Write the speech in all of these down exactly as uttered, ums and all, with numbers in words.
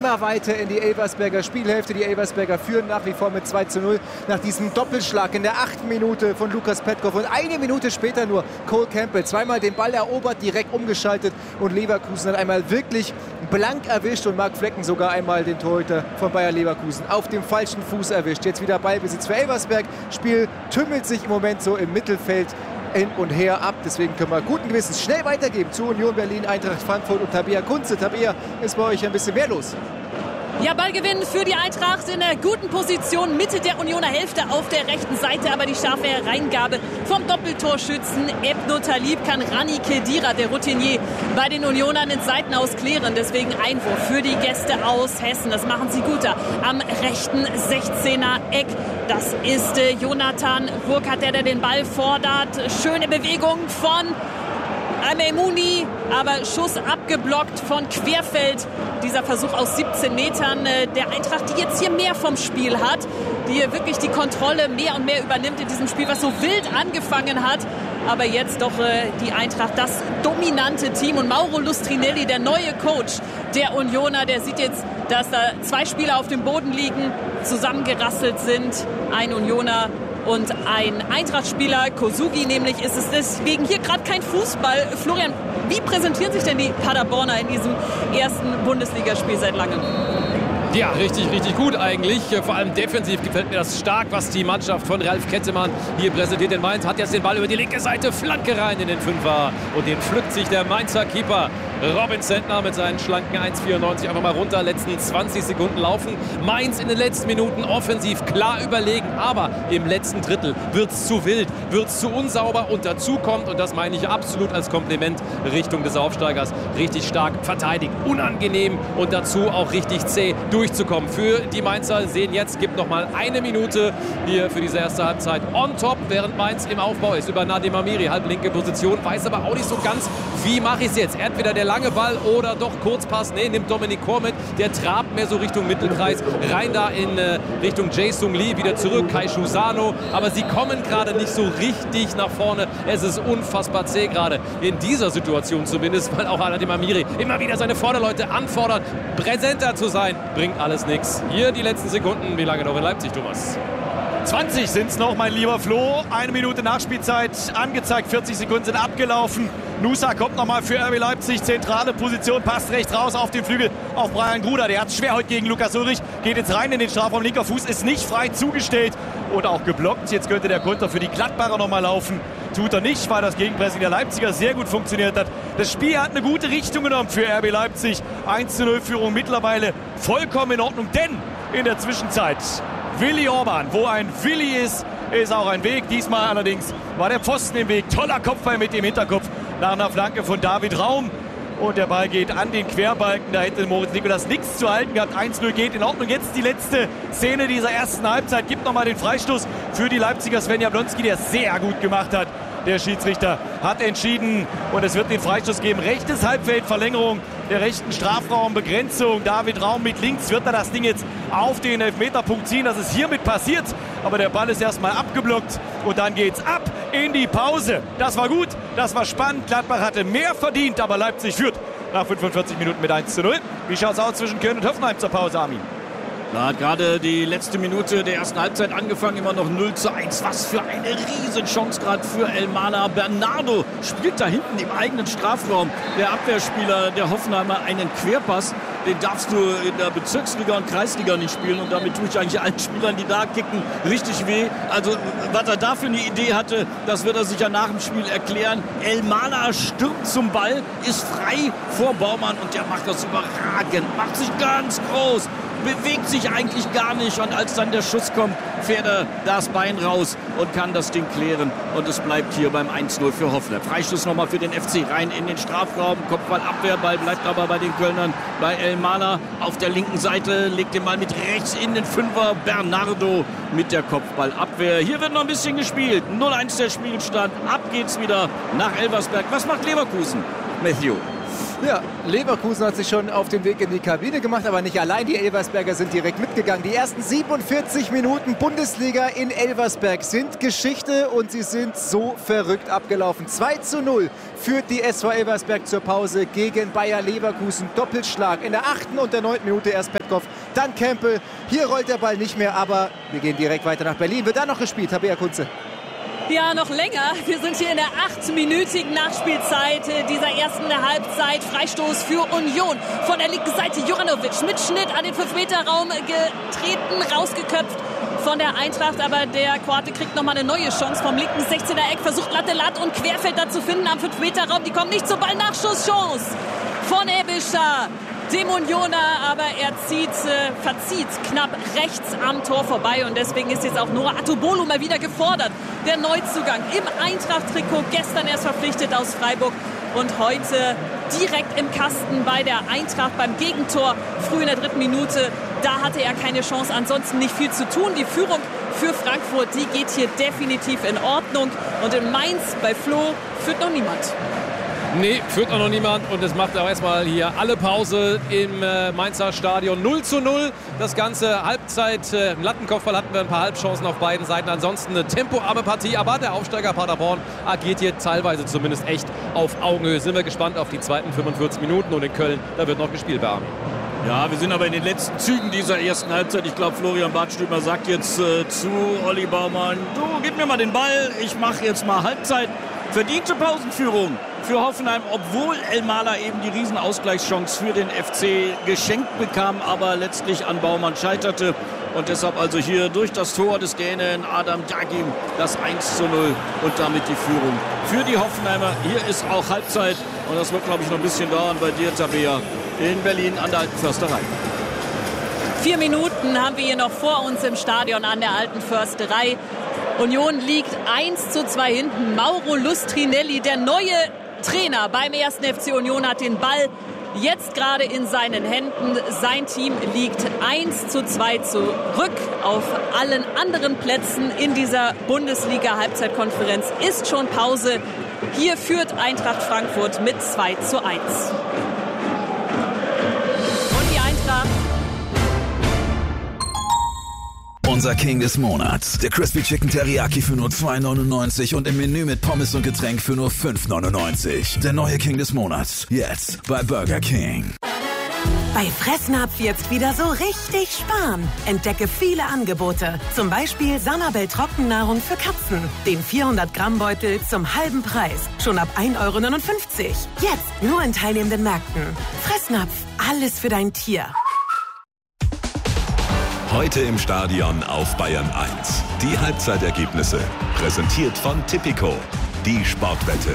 immer weiter in die Elversberger Spielhälfte. Die Elversberger führen nach wie vor mit zwei zu null nach diesem Doppelschlag in der achten Minute von Lukas Petkov. Und eine Minute später nur Cole Campbell. Zweimal den Ball erobert, direkt umgeschaltet. Und Leverkusen hat einmal wirklich blank erwischt. Und Marc Flecken sogar einmal den Torhüter von Bayer Leverkusen auf dem falschen Fuß erwischt. Jetzt wieder Ballbesitz für Elversberg. Spiel tümmelt sich im Moment so im Mittelfeld hin und her ab. Deswegen können wir guten Gewissens schnell weitergeben zu Union Berlin, Eintracht Frankfurt und Tabea Kunze. Tabea, ist bei euch ein bisschen mehr los? Ja, Ballgewinn für die Eintracht in einer guten Position, Mitte der Unioner Hälfte auf der rechten Seite, aber die scharfe Hereingabe vom Doppeltorschützen Ebno Talib kann Rani Kedira, der Routinier, bei den Unionern ins Seitenaus klären. Deswegen Einwurf für die Gäste aus Hessen. Das machen sie gut da am rechten sechzehner Eck. Das ist äh, Jonathan Burkhardt, der, der den Ball fordert. Schöne Bewegung von Ameimouni, aber Schuss abgeblockt von Querfeld. Dieser Versuch aus siebzehn Metern der Eintracht, die jetzt hier mehr vom Spiel hat, die hier wirklich die Kontrolle mehr und mehr übernimmt in diesem Spiel, was so wild angefangen hat. Aber jetzt doch äh, die Eintracht, das dominante Team. Und Mauro Lustrinelli, der neue Coach der Unioner, der sieht jetzt, dass da zwei Spieler auf dem Boden liegen, zusammengerasselt sind. Ein Unioner und ein Eintracht-Spieler, Kosugi nämlich, ist es deswegen hier gerade kein Fußball. Florian, wie präsentieren sich denn die Paderborner in diesem ersten Bundesligaspiel seit langem? Ja, richtig, richtig gut eigentlich. Vor allem defensiv gefällt mir das stark, was die Mannschaft von Ralf Kettemann hier präsentiert. In Mainz hat jetzt den Ball über die linke Seite, Flanke rein in den Fünfer. Und den pflückt sich der Mainzer Keeper Robin Zentner mit seinen schlanken eins vierundneunzig einfach mal runter. Letzten zwanzig Sekunden laufen. Mainz in den letzten Minuten offensiv klar überlegen. Aber im letzten Drittel wird es zu wild, wird es zu unsauber. Und dazu kommt, und das meine ich absolut als Kompliment Richtung des Aufsteigers, richtig stark verteidigt, unangenehm und dazu auch richtig zäh durchzukommen. Für die Mainzer sehen jetzt, gibt noch mal eine Minute hier für diese erste Halbzeit on top, während Mainz im Aufbau ist über Nadim Amiri, halblinke Position, weiß aber auch nicht so ganz, wie mache ich es jetzt. Entweder der lange Ball oder doch Kurzpass. Nee, nimmt Dominik Kor mit. Der trabt mehr so Richtung Mittelkreis. Rein da in äh, Richtung Jae-Sung Lee. Wieder zurück. Kai Shusano. Aber sie kommen gerade nicht so richtig nach vorne. Es ist unfassbar zäh gerade. In dieser Situation zumindest, weil auch Nadim Amiri immer wieder seine Vorderleute anfordert, präsenter zu sein. Bringt alles nichts. Hier die letzten Sekunden. Wie lange noch in Leipzig, Thomas? zwanzig sind es noch, mein lieber Flo. Eine Minute Nachspielzeit angezeigt. vierzig Sekunden sind abgelaufen. Nusa kommt nochmal für R B Leipzig. Zentrale Position, passt rechts raus auf den Flügel auf Brian Gruder. Der hat es schwer heute gegen Lukas Ulrich. Geht jetzt rein in den Strafraum. Linker Fuß ist nicht frei zugestellt und auch geblockt. Jetzt könnte der Konter für die Gladbacher nochmal laufen. Tut er nicht, weil das Gegenpressing der Leipziger sehr gut funktioniert hat. Das Spiel hat eine gute Richtung genommen für R B Leipzig. eins zu null Führung mittlerweile vollkommen in Ordnung. Denn in der Zwischenzeit Willi Orban, wo ein Willi ist, ist auch ein Weg. Diesmal allerdings war der Pfosten im Weg. Toller Kopfball mit dem Hinterkopf nach einer Flanke von David Raum. Und der Ball geht an den Querbalken. Da hätte Moritz Nikolas nichts zu halten gehabt. eins null geht in Ordnung. Jetzt die letzte Szene dieser ersten Halbzeit. Gibt nochmal den Freistoß für die Leipziger. Sven Jablonski, der es sehr gut gemacht hat. Der Schiedsrichter hat entschieden und es wird den Freistoß geben. Rechtes Halbfeld, Verlängerung der rechten Strafraumbegrenzung. David Raum mit links wird er das Ding jetzt auf den Elfmeterpunkt ziehen. Das ist hiermit passiert, aber der Ball ist erstmal abgeblockt und dann geht's ab in die Pause. Das war gut, das war spannend. Gladbach hatte mehr verdient, aber Leipzig führt nach fünfundvierzig Minuten mit eins zu null. Wie schaut's aus zwischen Köln und Hoffenheim zur Pause, Armin? Da hat gerade die letzte Minute der ersten Halbzeit angefangen, immer noch null zu eins. Was für eine Riesenchance gerade für Elmana. Bernardo spielt da hinten im eigenen Strafraum. Der Abwehrspieler der Hoffenheimer einen Querpass. Den darfst du in der Bezirksliga und Kreisliga nicht spielen. Und damit tue ich eigentlich allen Spielern, die da kicken, richtig weh. Also was er da für eine Idee hatte, das wird er sicher nach dem Spiel erklären. Elmana stürmt zum Ball, ist frei vor Baumann und der macht das überragend. Macht sich ganz groß. Bewegt sich eigentlich gar nicht und als dann der Schuss kommt, fährt er das Bein raus und kann das Ding klären und es bleibt hier beim eins null für Hoffenheim. Freistoß nochmal für den F C, rein in den Strafraum, Kopfballabwehr, Ball bleibt aber bei den Kölnern, bei Elmana auf der linken Seite, legt den Ball mit rechts in den Fünfer, Bernardo mit der Kopfballabwehr. Hier wird noch ein bisschen gespielt, null eins der Spielstand, ab geht's wieder nach Elversberg. Was macht Leverkusen, Matthew? Ja, Leverkusen hat sich schon auf den Weg in die Kabine gemacht, aber nicht allein. Die Elversberger sind direkt mitgegangen. Die ersten siebenundvierzig Minuten Bundesliga in Elversberg sind Geschichte und sie sind so verrückt abgelaufen. zwei zu null führt die S V Elversberg zur Pause gegen Bayer Leverkusen. Doppelschlag in der achten und der neunten Minute erst Petkov, dann Kempel. Hier rollt der Ball nicht mehr, aber wir gehen direkt weiter nach Berlin. Wird da noch gespielt, Tabea Kunze? Ja, noch länger. Wir sind hier in der achtminütigen Nachspielzeit dieser ersten Halbzeit. Freistoß für Union. Von der linken Seite Juranovic mit Schnitt an den fünf Meter Raum getreten, rausgeköpft von der Eintracht. Aber der Kroate kriegt nochmal eine neue Chance vom linken sechzehner Eck. Versucht Latte Latt und Querfelder zu finden am fünf Meter Raum. Die kommen nicht zur Ballnachschusschance von Ebischer. Dem Unioner, aber er zieht, äh, verzieht knapp rechts am Tor vorbei und deswegen ist jetzt auch Noah Atubolu mal wieder gefordert. Der Neuzugang im Eintracht-Trikot, gestern erst verpflichtet aus Freiburg und heute direkt im Kasten bei der Eintracht beim Gegentor, früh in der dritten Minute. Da hatte er keine Chance, ansonsten nicht viel zu tun. Die Führung für Frankfurt, die geht hier definitiv in Ordnung und in Mainz bei Flo führt noch niemand. Nee, führt auch noch niemand und es macht auch erstmal hier alle Pause im äh, Mainzer Stadion. null zu null, das ganze Halbzeit. Äh, Im Lattenkopfball hatten wir ein paar Halbchancen auf beiden Seiten. Ansonsten eine tempoarme Partie, aber der Aufsteiger Paderborn agiert hier teilweise zumindest echt auf Augenhöhe. Sind wir gespannt auf die zweiten fünfundvierzig Minuten und in Köln, da wird noch gespielt, Bernd. Ja, wir sind aber in den letzten Zügen dieser ersten Halbzeit. Ich glaube, Florian Badstümer sagt jetzt äh, zu Olli Baumann, du, gib mir mal den Ball, ich mache jetzt mal Halbzeit. Verdiente Pausenführung für Hoffenheim, obwohl Elmaler eben die Riesenausgleichschance für den F C geschenkt bekam, aber letztlich an Baumann scheiterte. Und deshalb also hier durch das Tor des Dänen Adam Dagim das eins zu null und damit die Führung für die Hoffenheimer. Hier ist auch Halbzeit und das wird, glaube ich, noch ein bisschen dauern bei dir, Tabea, in Berlin an der Alten Försterei. Vier Minuten haben wir hier noch vor uns im Stadion an der Alten Försterei. Union liegt eins zu zwei hinten. Mauro Lustrinelli, der neue Trainer beim ersten F C Union, hat den Ball jetzt gerade in seinen Händen. Sein Team liegt eins zu zwei zurück. Auf allen anderen Plätzen in dieser Bundesliga-Halbzeitkonferenz ist schon Pause. Hier führt Eintracht Frankfurt mit zwei zu eins. Und die Eintracht... Unser King des Monats. Der Crispy Chicken Teriyaki für nur zwei neunundneunzig und im Menü mit Pommes und Getränk für nur fünf neunundneunzig. Der neue King des Monats. Jetzt bei Burger King. Bei Fressnapf jetzt wieder so richtig sparen. Entdecke viele Angebote. Zum Beispiel Sanabel Trockennahrung für Katzen. Den vierhundert Gramm Beutel zum halben Preis. Schon ab ein Euro neunundfünfzig. Jetzt nur in teilnehmenden Märkten. Fressnapf. Alles für dein Tier. Heute im Stadion auf Bayern eins. Die Halbzeitergebnisse. Präsentiert von Tipico. Die Sportwette.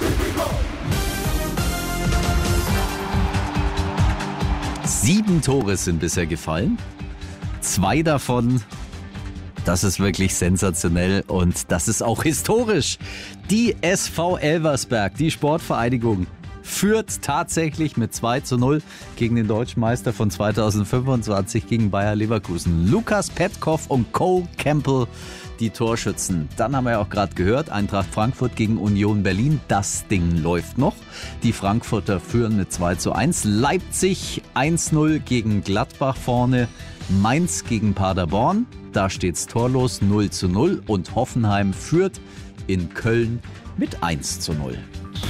Sieben Tore sind bisher gefallen. Zwei davon, das ist wirklich sensationell und das ist auch historisch. Die S V Elversberg, die Sportvereinigung, führt tatsächlich mit zwei zu null gegen den Deutschen Meister von zweitausendfünfundzwanzig, gegen Bayer Leverkusen. Lukas Petkov und Cole Campbell, die Torschützen. Dann haben wir ja auch gerade gehört, Eintracht Frankfurt gegen Union Berlin. Das Ding läuft noch. Die Frankfurter führen mit zwei zu eins. Leipzig eins null gegen Gladbach vorne. Mainz gegen Paderborn. Da steht's torlos null zu null. Und Hoffenheim führt in Köln mit eins zu null.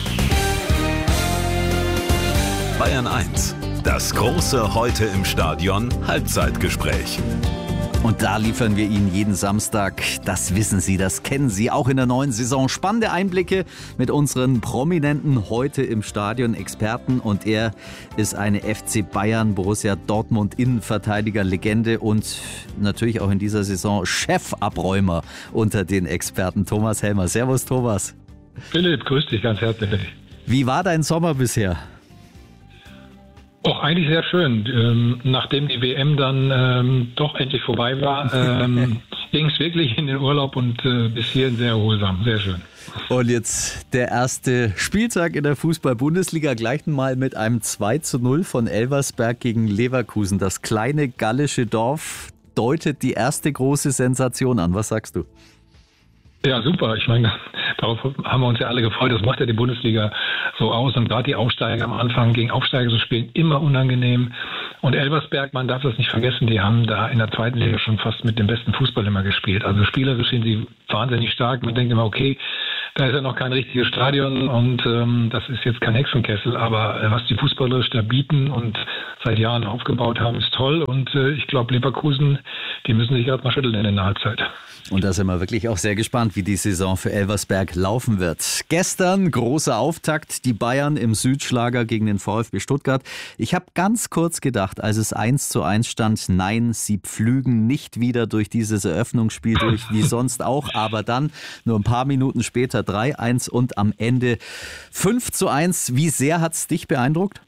Bayern eins. Das große Heute im Stadion Halbzeitgespräch. Und da liefern wir Ihnen jeden Samstag, das wissen Sie, das kennen Sie, auch in der neuen Saison. Spannende Einblicke mit unseren prominenten Heute im Stadion Experten. Und er ist eine F C Bayern, Borussia Dortmund Innenverteidiger-Legende und natürlich auch in dieser Saison Chefabräumer unter den Experten. Thomas Helmer. Servus, Thomas. Philipp, grüß dich ganz herzlich. Wie war dein Sommer bisher? Auch eigentlich sehr schön. Ähm, nachdem die W M dann ähm, doch endlich vorbei war, ähm, ging es wirklich in den Urlaub und äh, bis hierhin sehr erholsam. Sehr schön. Und jetzt der erste Spieltag in der Fußball-Bundesliga, gleich mal mit einem zwei zu null von Elversberg gegen Leverkusen. Das kleine gallische Dorf deutet die erste große Sensation an. Was sagst du? Ja, super. Ich meine, darauf haben wir uns ja alle gefreut. Das macht ja die Bundesliga so aus. Und gerade die Aufsteiger am Anfang gegen Aufsteiger zu spielen, immer unangenehm. Und Elversberg, man darf das nicht vergessen, die haben da in der zweiten Liga schon fast mit dem besten Fußball immer gespielt. Also spielerisch sind sie wahnsinnig stark. Man denkt immer, okay, da ist ja noch kein richtiges Stadion und ähm, das ist jetzt kein Hexenkessel. Aber äh, was die fußballerisch da bieten und seit Jahren aufgebaut haben, ist toll. Und äh, ich glaube, Leverkusen, die müssen sich gerade mal schütteln in der Halbzeit. Und da sind wir wirklich auch sehr gespannt, wie die Saison für Elversberg laufen wird. Gestern großer Auftakt, die Bayern im Südschlager gegen den VfB Stuttgart. Ich habe ganz kurz gedacht, als es eins zu eins stand, nein, sie pflügen nicht wieder durch dieses Eröffnungsspiel durch, wie sonst auch. Aber dann, nur ein paar Minuten später, drei eins und am Ende fünf zu eins. Wie sehr hat es dich beeindruckt?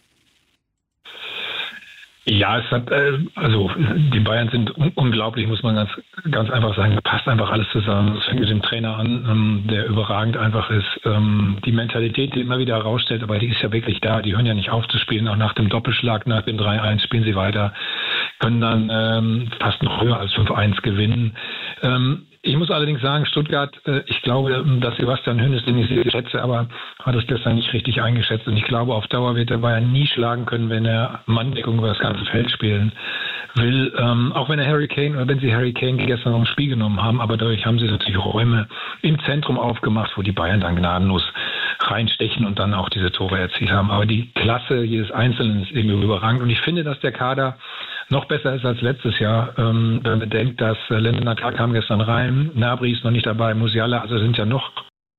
Ja, es hat, äh, also die Bayern sind un- unglaublich, muss man ganz, ganz einfach sagen. Da passt einfach alles zusammen. Es fängt mit dem Trainer an, ähm, der überragend einfach ist. Ähm, die Mentalität, die immer wieder herausstellt, aber die ist ja wirklich da. Die hören ja nicht auf zu spielen. Auch nach dem Doppelschlag, nach dem drei eins spielen sie weiter, können dann ähm, fast noch höher als fünf eins gewinnen. Ähm, Ich muss allerdings sagen, Stuttgart, ich glaube, dass Sebastian Hoeneß, den ich sehr schätze, aber hat es gestern nicht richtig eingeschätzt. Und ich glaube, auf Dauer wird der Bayern nie schlagen können, wenn er Manndeckung über das ganze Feld spielen will. Ähm, auch wenn er Harry Kane oder wenn sie Harry Kane gestern noch im Spiel genommen haben, aber dadurch haben sie natürlich Räume im Zentrum aufgemacht, wo die Bayern dann gnadenlos reinstechen und dann auch diese Tore erzielt haben. Aber die Klasse jedes Einzelnen ist irgendwie überragend. Und ich finde, dass der Kader noch besser ist als letztes Jahr, ähm, wenn man denkt, dass äh, Lennart K. kam gestern rein, Gnabry ist noch nicht dabei, Musiala, also sind ja noch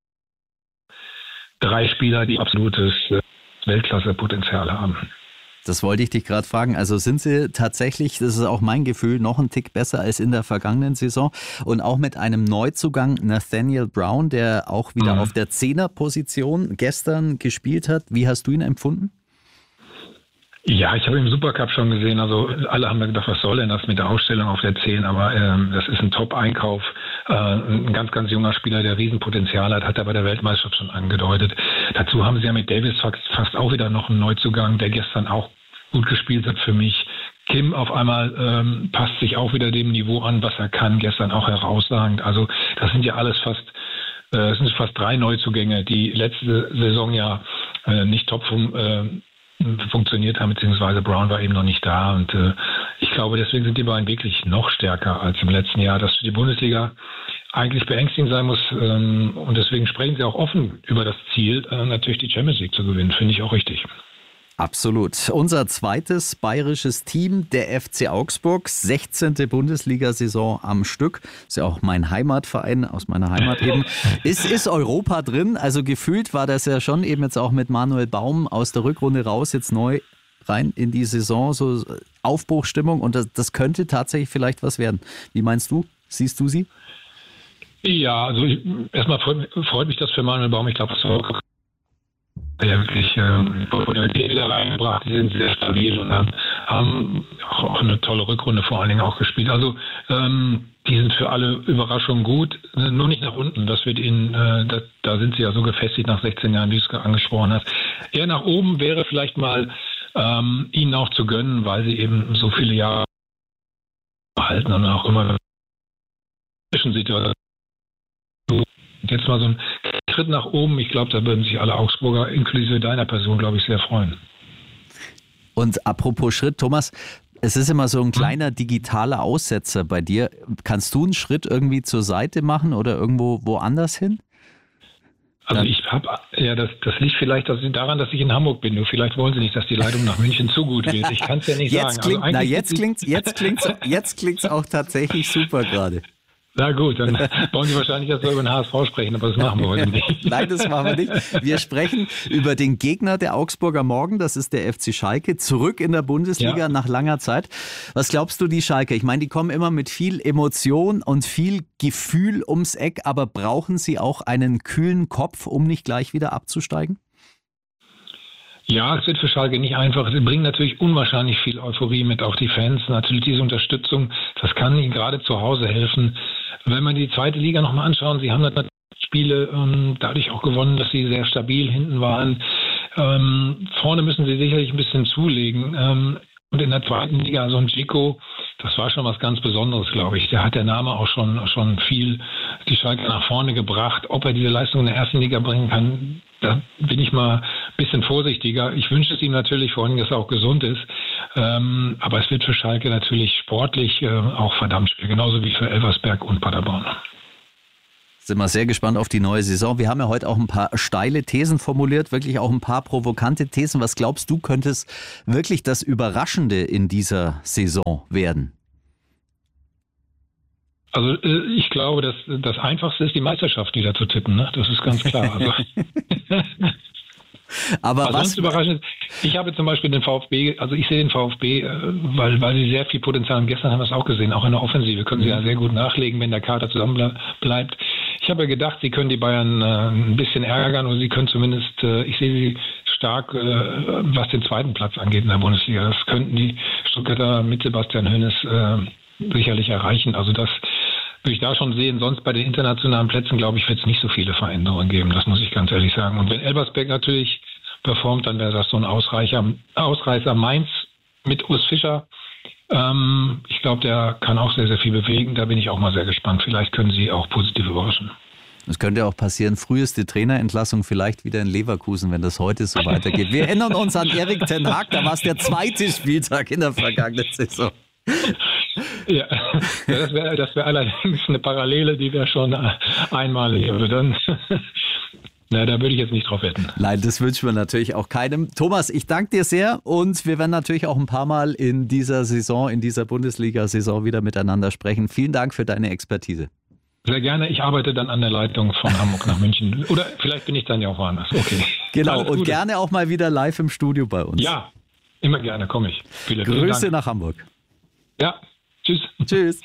drei Spieler, die absolutes äh, Weltklasse-Potenzial haben. Das wollte ich dich gerade fragen. Also sind sie tatsächlich, das ist auch mein Gefühl, noch einen Tick besser als in der vergangenen Saison und auch mit einem Neuzugang Nathaniel Brown, der auch wieder mhm. auf der Zehnerposition gestern gespielt hat. Wie hast du ihn empfunden? Ja, ich habe ihn im Supercup schon gesehen, also alle haben mir gedacht, was soll denn das mit der Ausstellung auf der zehn, aber ähm, das ist ein Top-Einkauf, äh, ein ganz, ganz junger Spieler, der Riesenpotenzial hat, hat er bei der Weltmeisterschaft schon angedeutet. Dazu haben sie ja mit Davis fast, fast auch wieder noch einen Neuzugang, der gestern auch gut gespielt hat für mich. Kim auf einmal ähm, passt sich auch wieder dem Niveau an, was er kann, gestern auch herausragend. Also das sind ja alles fast, äh, es sind fast drei Neuzugänge, die letzte Saison ja äh, nicht top vom äh, funktioniert haben, beziehungsweise Brown war eben noch nicht da und äh, ich glaube, deswegen sind die beiden wirklich noch stärker als im letzten Jahr, dass für die Bundesliga eigentlich beängstigend sein muss ähm, und deswegen sprechen sie auch offen über das Ziel, äh, natürlich die Champions League zu gewinnen, finde ich auch richtig. Absolut. Unser zweites bayerisches Team, der F C Augsburg, sechzehnte Bundesliga-Saison am Stück. Ist ja auch mein Heimatverein, aus meiner Heimat eben. Ist, ist Europa drin, also gefühlt war das ja schon eben jetzt auch mit Manuel Baum aus der Rückrunde raus, jetzt neu rein in die Saison, so Aufbruchstimmung und das, das könnte tatsächlich vielleicht was werden. Wie meinst du? Siehst du sie? Ja, also ich, erstmal freut, freut mich das für Manuel Baum. Ich glaube, es war ja wirklich ähm, wieder reingebracht, die sind sehr stabil und haben, haben auch eine tolle Rückrunde vor allen Dingen auch gespielt. Also ähm, die sind für alle Überraschungen gut, nur nicht nach unten. Das wird ihnen, äh, da, da sind sie ja so gefestigt nach sechzehn Jahren, wie du es angesprochen hast. Eher nach oben wäre vielleicht mal ähm, ihnen auch zu gönnen, weil sie eben so viele Jahre halten und auch immer Zwischensituationen. Jetzt mal so ein Schritt nach oben. Ich glaube, da würden sich alle Augsburger, inklusive deiner Person, glaube ich, sehr freuen. Und apropos Schritt, Thomas, es ist immer so ein kleiner digitaler Aussetzer bei dir. Kannst du einen Schritt irgendwie zur Seite machen oder irgendwo woanders hin? Also ich habe, ja, das, das liegt vielleicht daran, dass ich in Hamburg bin. Nur vielleicht wollen sie nicht, dass die Leitung nach München zu gut wird. Ich kann es ja nicht jetzt sagen. Klingt, also na, jetzt klingt es jetzt klingt's, jetzt klingt's auch tatsächlich super gerade. Na gut, dann wollen Sie wahrscheinlich erst mal über den H S V sprechen, aber das machen wir heute nicht. Nein, das machen wir nicht. Wir sprechen über den Gegner der Augsburger morgen, das ist der F C Schalke, zurück in der Bundesliga ja. nach langer Zeit. Was glaubst du, die Schalke? Ich meine, die kommen immer mit viel Emotion und viel Gefühl ums Eck, aber brauchen sie auch einen kühlen Kopf, um nicht gleich wieder abzusteigen? Ja, es wird für Schalke nicht einfach. Sie bringen natürlich unwahrscheinlich viel Euphorie mit, auch die Fans. Natürlich diese Unterstützung, das kann ihnen gerade zu Hause helfen. Wenn wir die zweite Liga nochmal anschauen, sie haben natürlich Spiele ähm, dadurch auch gewonnen, dass sie sehr stabil hinten waren. Ähm, vorne müssen sie sicherlich ein bisschen zulegen. Ähm, Und in der zweiten Liga, so ein Dzeko, das war schon was ganz Besonderes, glaube ich. Der hat der Name auch schon, schon viel die Schalke nach vorne gebracht. Ob er diese Leistung in der ersten Liga bringen kann, da bin ich mal ein bisschen vorsichtiger. Ich wünsche es ihm natürlich, vor allem, dass er auch gesund ist. Ähm, aber es wird für Schalke natürlich sportlich äh, auch verdammt schwer, genauso wie für Elversberg und Paderborn. Sind wir sehr gespannt auf die neue Saison. Wir haben ja heute auch ein paar steile Thesen formuliert, wirklich auch ein paar provokante Thesen. Was glaubst du, könnte es wirklich das Überraschende in dieser Saison werden? Also ich glaube, dass das Einfachste ist, die Meisterschaft wieder zu tippen. Ne? Das ist ganz klar. Also Aber was? Sonst überraschend. Ich habe zum Beispiel den VfB, also ich sehe den VfB, weil, weil sie sehr viel Potenzial haben. Gestern haben wir es auch gesehen, auch in der Offensive können sie ja sehr gut nachlegen, wenn der Kader zusammen bleibt. Ich habe ja gedacht, sie können die Bayern äh, ein bisschen ärgern oder sie können zumindest, äh, ich sehe sie stark, äh, was den zweiten Platz angeht in der Bundesliga. Das könnten die Stuttgarter mit Sebastian Hoeneß äh, sicherlich erreichen. Also das würde ich da schon sehen. Sonst bei den internationalen Plätzen, glaube ich, wird es nicht so viele Veränderungen geben. Das muss ich ganz ehrlich sagen. Und wenn Elversberg natürlich performt, dann wäre das so ein Ausreicher, Ausreißer. Mainz mit Urs Fischer. Ähm, ich glaube, der kann auch sehr, sehr viel bewegen. Da bin ich auch mal sehr gespannt. Vielleicht können sie auch positiv überraschen. Es könnte auch passieren, früheste Trainerentlassung vielleicht wieder in Leverkusen, wenn das heute so weitergeht. Wir erinnern uns an Erik ten Hag, da war es der zweite Spieltag in der vergangenen Saison. Ja, das wäre das wär allerdings eine Parallele, die wäre schon einmalig. Also dann, na, da würde ich jetzt nicht drauf wetten. Nein, das wünschen wir natürlich auch keinem. Thomas, ich danke dir sehr und wir werden natürlich auch ein paar Mal in dieser Saison, in dieser Bundesliga-Saison wieder miteinander sprechen. Vielen Dank für deine Expertise. Sehr gerne. Ich arbeite dann an der Leitung von Hamburg nach München. Oder vielleicht bin ich dann ja auch woanders. Okay. Genau, und gerne auch mal wieder live im Studio bei uns. Ja, immer gerne, komme ich. Viele, Grüße nach Hamburg. Ja, tschüss. Tschüss.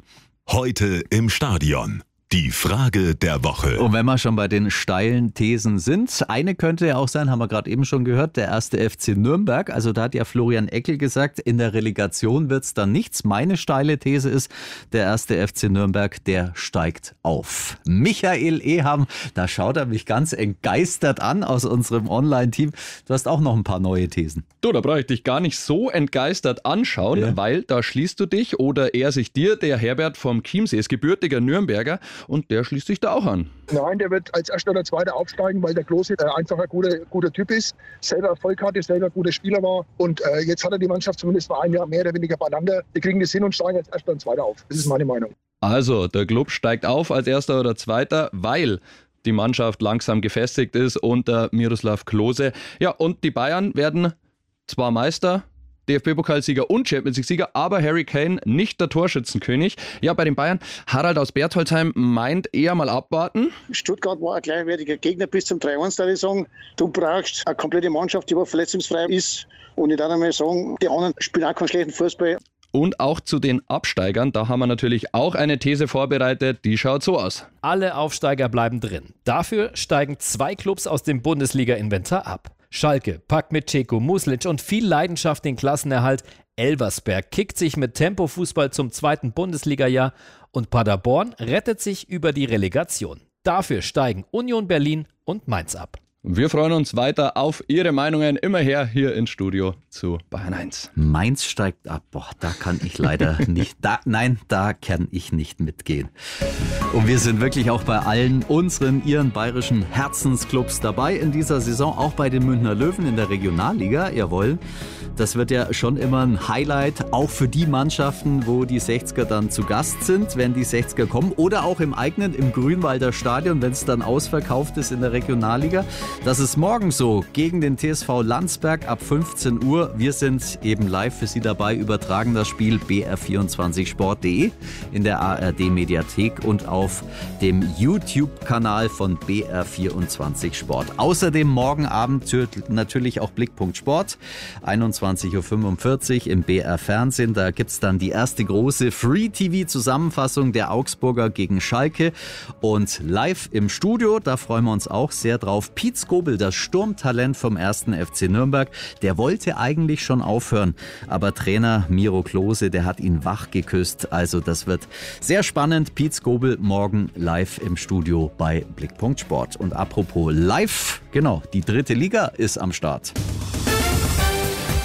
Heute im Stadion. Die Frage der Woche. Und wenn wir schon bei den steilen Thesen sind, eine könnte ja auch sein, haben wir gerade eben schon gehört, der erste F C Nürnberg. Also da hat ja Florian Eckel gesagt, in der Relegation wird es dann nichts. Meine steile These ist, der erste F C Nürnberg, der steigt auf. Michael Eham, da schaut er mich ganz entgeistert an aus unserem Online-Team. Du hast auch noch ein paar neue Thesen. Du, da brauche ich dich gar nicht so entgeistert anschauen, ja. Weil da schließt du dich oder er sich dir, der Herbert vom Chiemsee, ist gebürtiger Nürnberger. Und der schließt sich da auch an. Nein, der wird als Erster oder Zweiter aufsteigen, weil der Klose äh, einfach ein guter, guter Typ ist, selber Erfolg hatte, selber ein guter Spieler war. Und äh, jetzt hat er die Mannschaft zumindest mal ein Jahr mehr oder weniger beieinander. Die kriegen das hin und steigen als Erster und Zweiter auf. Das ist meine Meinung. Also, der Club steigt auf als Erster oder Zweiter, weil die Mannschaft langsam gefestigt ist unter Miroslav Klose. Ja, und die Bayern werden zwar Meister, D F B-Pokalsieger und Champions League-Sieger, aber Harry Kane nicht der Torschützenkönig. Ja, bei den Bayern, Harald aus Bertholdsheim meint eher mal abwarten. Stuttgart war ein gleichwertiger Gegner bis zum drei eins der Saison. Du brauchst eine komplette Mannschaft, die verletzungsfrei ist. Und ich darf einmal sagen, die anderen spielen auch keinen schlechten Fußball. Und auch zu den Absteigern, da haben wir natürlich auch eine These vorbereitet, die schaut so aus. Alle Aufsteiger bleiben drin. Dafür steigen zwei Clubs aus dem Bundesliga-Inventar ab. Schalke packt mit Dzeko, Muslic und viel Leidenschaft den Klassenerhalt. Elversberg kickt sich mit Tempo-Fußball zum zweiten Bundesliga-Jahr und Paderborn rettet sich über die Relegation. Dafür steigen Union Berlin und Mainz ab. Wir freuen uns weiter auf Ihre Meinungen. Immer her hier ins Studio zu Bayern eins. Mainz steigt ab. Boah, da kann ich leider nicht. Da, nein, da kann ich nicht mitgehen. Und wir sind wirklich auch bei allen unseren, ihren bayerischen Herzensclubs dabei in dieser Saison. Auch bei den Münchner Löwen in der Regionalliga. Jawohl. Das wird ja schon immer ein Highlight, auch für die Mannschaften, wo die sechziger dann zu Gast sind, wenn die sechziger kommen. Oder auch im eigenen, im Grünwalder Stadion, wenn es dann ausverkauft ist in der Regionalliga. Das ist morgen so, gegen den T S V Landsberg ab fünfzehn Uhr. Wir sind eben live für Sie dabei, übertragen das Spiel b r vierundzwanzig sport punkt de in der A R D-Mediathek und auf dem YouTube-Kanal von B R vierundzwanzig Sport. Außerdem morgen Abend natürlich auch Blickpunkt Sport, einundzwanzig Uhr fünfundvierzig im B R Fernsehen. Da gibt es dann die erste große Free-T V-Zusammenfassung der Augsburger gegen Schalke. Und live im Studio, da freuen wir uns auch sehr drauf, Piet Skobel, das Sturmtalent vom ersten F C Nürnberg, der wollte eigentlich schon aufhören, aber Trainer Miro Klose, der hat ihn wach geküsst. Also das wird sehr spannend. Piet Skobel morgen live im Studio bei Blickpunkt Sport. Und apropos live, genau, die dritte Liga ist am Start.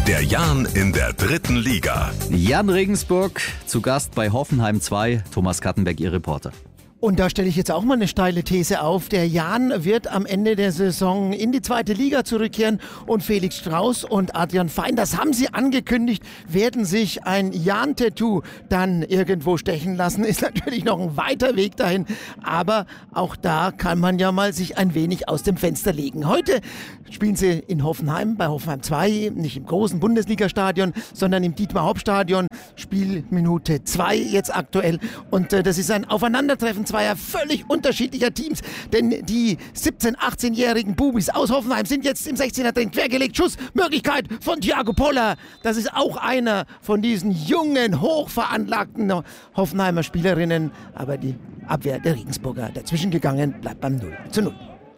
Der Jan in der dritten Liga. Jan Regensburg zu Gast bei Hoffenheim zwei. Thomas Kattenbeck, Ihr Reporter. Und da stelle ich jetzt auch mal eine steile These auf. Der Jan wird am Ende der Saison in die zweite Liga zurückkehren und Felix Strauß und Adrian Fein, das haben sie angekündigt, werden sich ein Jan-Tattoo dann irgendwo stechen lassen. Ist natürlich noch ein weiter Weg dahin, aber auch da kann man ja mal sich ein wenig aus dem Fenster legen. Heute spielen sie in Hoffenheim, bei Hoffenheim zwei, nicht im großen Bundesliga-Stadion, sondern im Dietmar-Hauptstadion. Spielminute zwei jetzt aktuell und äh, das ist ein Aufeinandertreffen zweier völlig unterschiedlicher Teams, denn die siebzehn-, achtzehnjährigen Bubis aus Hoffenheim sind jetzt im sechzehner drin, quergelegt, Schussmöglichkeit von Thiago Poller. Das ist auch einer von diesen jungen, hochveranlagten Hoffenheimer Spielerinnen, aber die Abwehr der Regensburger dazwischen gegangen, bleibt beim null zu null.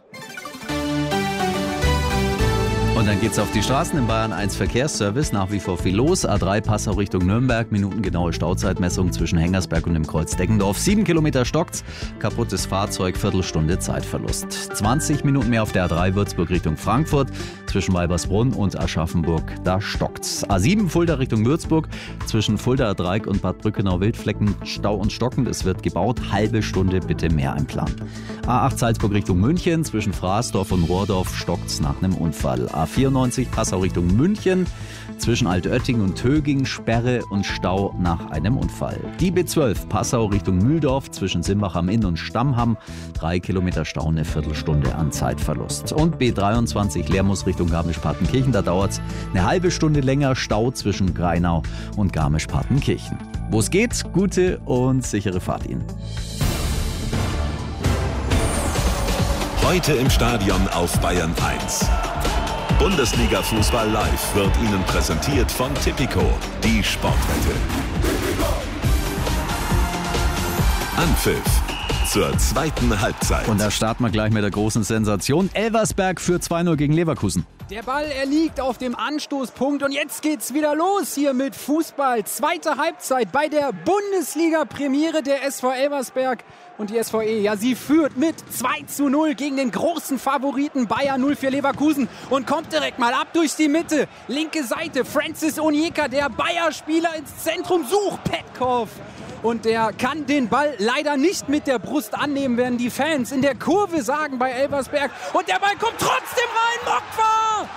Und dann geht's auf die Straßen im Bayern eins Verkehrsservice. Nach wie vor viel los. A drei Passau Richtung Nürnberg. Minutengenaue Stauzeitmessung zwischen Hengersberg und dem Kreuz Deggendorf. Sieben Kilometer stockt's. Kaputtes Fahrzeug, Viertelstunde Zeitverlust. zwanzig Minuten mehr auf der A drei Würzburg Richtung Frankfurt. Zwischen Weibersbrunn und Aschaffenburg, da stockt's. A sieben Fulda Richtung Würzburg. Zwischen Fulda Dreieck und Bad Brückenau-Wildflecken Stau und stockend. Es wird gebaut. Halbe Stunde bitte mehr einplanen. A acht Salzburg Richtung München. Zwischen Fraßdorf und Rohrdorf stockt's nach einem Unfall. A vierundneunzig Passau Richtung München. Zwischen Altötting und Töging Sperre und Stau nach einem Unfall. Die B zwölf Passau Richtung Mühldorf zwischen Simbach am Inn und Stammham. Drei Kilometer Stau, eine Viertelstunde an Zeitverlust. Und B dreiundzwanzig Lermus Richtung Garmisch-Partenkirchen. Da dauert es eine halbe Stunde länger. Stau zwischen Greinau und Garmisch-Partenkirchen. Wo es geht, gute und sichere Fahrt Ihnen. Heute im Stadion auf Bayern eins. Bundesliga-Fußball live wird Ihnen präsentiert von Tipico, die Sportwette. Anpfiff zur zweiten Halbzeit. Und da starten wir gleich mit der großen Sensation. Elversberg führt zwei null gegen Leverkusen. Der Ball, er liegt auf dem Anstoßpunkt und jetzt geht's wieder los hier mit Fußball. Zweite Halbzeit bei der Bundesliga-Premiere der S V Elversberg. Und die S V E, ja, sie führt mit zwei zu null gegen den großen Favoriten Bayer null für Leverkusen und kommt direkt mal ab durch die Mitte. Linke Seite, Francis Onyeka, der Bayer-Spieler ins Zentrum, sucht Petkov. Und der kann den Ball leider nicht mit der Brust annehmen, werden die Fans in der Kurve sagen bei Elversberg. Und der Ball kommt trotzdem rein, Mokwa!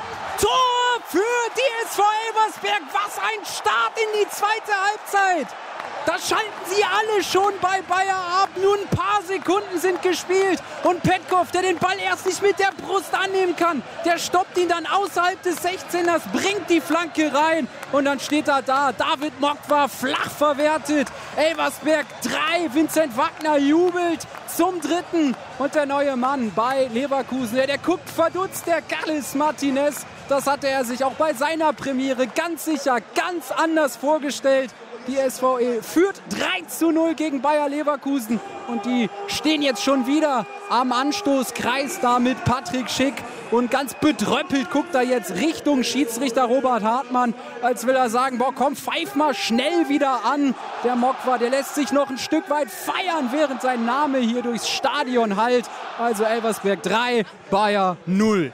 Tor für die S V Elversberg. Was ein Start in die zweite Halbzeit. Das schalten sie alle schon bei Bayer ab. Nur ein paar Sekunden sind gespielt. Und Petkov, der den Ball erst nicht mit der Brust annehmen kann, der stoppt ihn dann außerhalb des sechzehners, bringt die Flanke rein. Und dann steht er da. David Mokwa flach verwertet. Elversberg drei. Vincent Wagner jubelt zum dritten. Und der neue Mann bei Leverkusen, der, der guckt verdutzt, der Carles Martinez. Das hatte er sich auch bei seiner Premiere ganz sicher, ganz anders vorgestellt. Die S V E führt drei zu null gegen Bayer Leverkusen und die stehen jetzt schon wieder am Anstoßkreis da mit Patrick Schick und ganz bedröppelt guckt er jetzt Richtung Schiedsrichter Robert Hartmann, als will er sagen, boah komm, pfeif mal schnell wieder an. Der Mokwa, der lässt sich noch ein Stück weit feiern, während sein Name hier durchs Stadion hallt. Also Elversberg drei, Bayer null.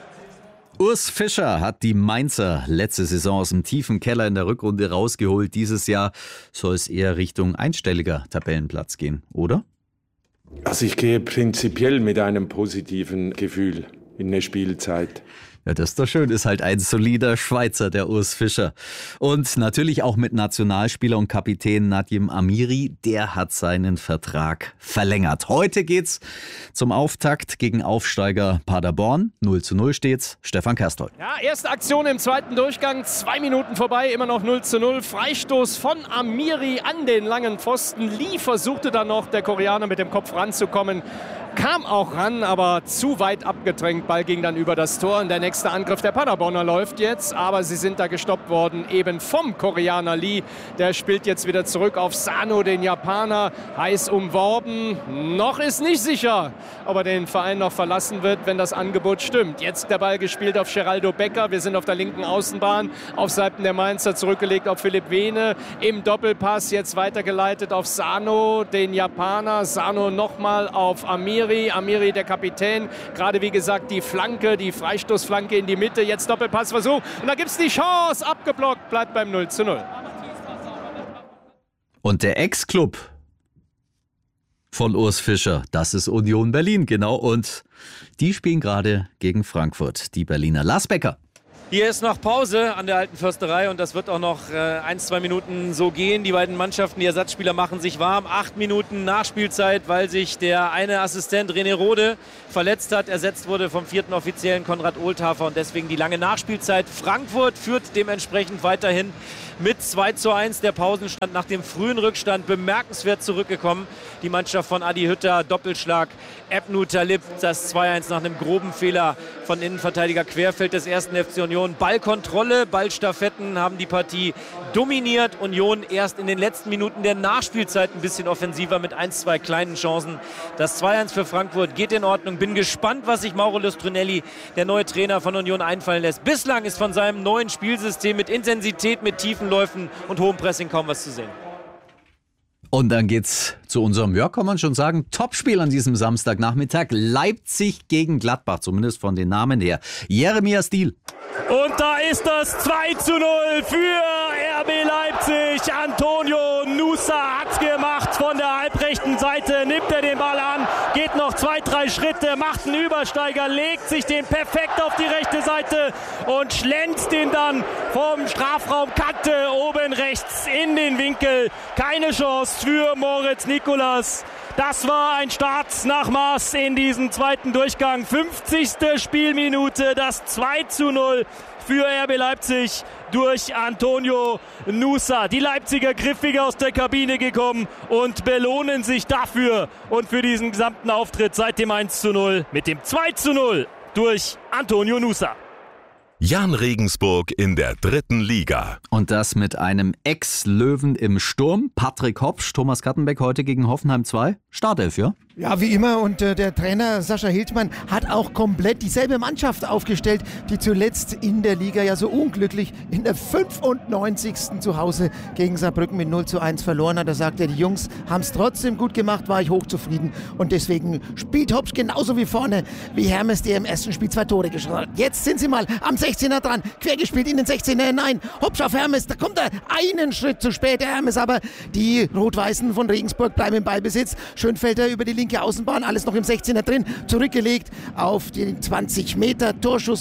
Urs Fischer hat die Mainzer letzte Saison aus dem tiefen Keller in der Rückrunde rausgeholt. Dieses Jahr soll es eher Richtung einstelliger Tabellenplatz gehen, oder? Also ich gehe prinzipiell mit einem positiven Gefühl in eine Spielzeit. Ja, das ist doch schön. Ist halt ein solider Schweizer, der Urs Fischer. Und natürlich auch mit Nationalspieler und Kapitän Nadjem Amiri. Der hat seinen Vertrag verlängert. Heute geht's zum Auftakt gegen Aufsteiger Paderborn. null zu null steht's. Stefan Kerstol. Ja, erste Aktion im zweiten Durchgang. Zwei Minuten vorbei, immer noch null zu null. Freistoß von Amiri an den langen Pfosten. Lee versuchte dann noch, der Koreaner, mit dem Kopf ranzukommen. Kam auch ran, aber zu weit abgedrängt. Ball ging dann über das Tor und der nächste Angriff der Paderborner läuft jetzt. Aber sie sind da gestoppt worden, eben vom Koreaner Lee. Der spielt jetzt wieder zurück auf Sano, den Japaner. Heiß umworben. Noch ist nicht sicher, ob er den Verein noch verlassen wird, wenn das Angebot stimmt. Jetzt der Ball gespielt auf Geraldo Becker. Wir sind auf der linken Außenbahn. Auf Seiten der Mainzer zurückgelegt auf Philipp Wehne. Im Doppelpass jetzt weitergeleitet auf Sano, den Japaner. Sano nochmal auf Amiri. Amiri. Amiri, der Kapitän. Gerade wie gesagt die Flanke, die Freistoßflanke in die Mitte. Jetzt Doppelpassversuch. Und da gibt es die Chance. Abgeblockt, bleibt beim null zu null. Und der Ex-Club von Urs Fischer, das ist Union Berlin, genau. Und die spielen gerade gegen Frankfurt, die Berliner. Lars Becker. Hier ist noch Pause an der Alten Försterei und das wird auch noch äh, ein, zwei Minuten so gehen. Die beiden Mannschaften, die Ersatzspieler machen sich warm. Acht Minuten Nachspielzeit, weil sich der eine Assistent René Rode verletzt hat. Ersetzt wurde vom vierten Offiziellen Konrad Ohlthafer und deswegen die lange Nachspielzeit. Frankfurt führt dementsprechend weiterhin mit zwei zu eins. Der Pausenstand nach dem frühen Rückstand bemerkenswert zurückgekommen. Die Mannschaft von Adi Hütter, Doppelschlag, Ebnu Talib, das zwei eins nach einem groben Fehler von Innenverteidiger Querfeld des ersten F C Union. Ballkontrolle, Ballstaffetten haben die Partie dominiert. Union erst in den letzten Minuten der Nachspielzeit ein bisschen offensiver mit ein, zwei kleinen Chancen. Das zwei eins für Frankfurt geht in Ordnung. Bin gespannt, was sich Mauro Lustrinelli, der neue Trainer von Union, einfallen lässt. Bislang ist von seinem neuen Spielsystem mit Intensität, mit tiefen Läufen und hohem Pressing kaum was zu sehen. Und dann geht's zu unserem, ja, kann man schon sagen, Topspiel an diesem Samstagnachmittag. Leipzig gegen Gladbach, zumindest von den Namen her. Jeremias Diel. Und da ist das zwei zu null für R B Leipzig. Antonio Nusa hat's gemacht von der halbrechten Seite. Nimmt er den Ball an, geht noch zwei, drei Schritte, macht einen Übersteiger, legt sich den perfekt auf die rechte Seite und schlänzt den dann vom Strafraumkante oben rechts in den Winkel. Keine Chance für Moritz Nicolas. Das war ein Start nach Maß in diesem zweiten Durchgang. fünfzigste Spielminute, das zwei zu null für R B Leipzig durch Antonio Nusa. Die Leipziger griffig aus der Kabine gekommen und belohnen sich dafür und für diesen gesamten Auftritt seit dem eins zu null mit dem zwei zu null durch Antonio Nusa. Jan Regensburg in der dritten Liga. Und das mit einem Ex-Löwen im Sturm. Patrick Hopsch, Thomas Kattenbeck heute gegen Hoffenheim zwei. Startelf, ja? Ja, wie immer. Und äh, der Trainer Sascha Hildmann hat auch komplett dieselbe Mannschaft aufgestellt, die zuletzt in der Liga ja so unglücklich in der fünfundneunzigsten zu Hause gegen Saarbrücken mit null zu eins verloren hat. Da sagt er, die Jungs haben es trotzdem gut gemacht, war ich hochzufrieden. Und deswegen spielt Hopsch genauso wie vorne wie Hermes, der im ersten Spiel zwei Tore geschossen hat. Jetzt sind sie mal am sechzehner dran, quergespielt in den sechzehner hinein. Hopsch auf Hermes, da kommt er einen Schritt zu spät, der Hermes. Aber die Rot-Weißen von Regensburg bleiben im Ballbesitz. Schönfelder über die linke Außenbahn, alles noch im sechzehner drin, zurückgelegt auf die zwanzig Meter Torschuss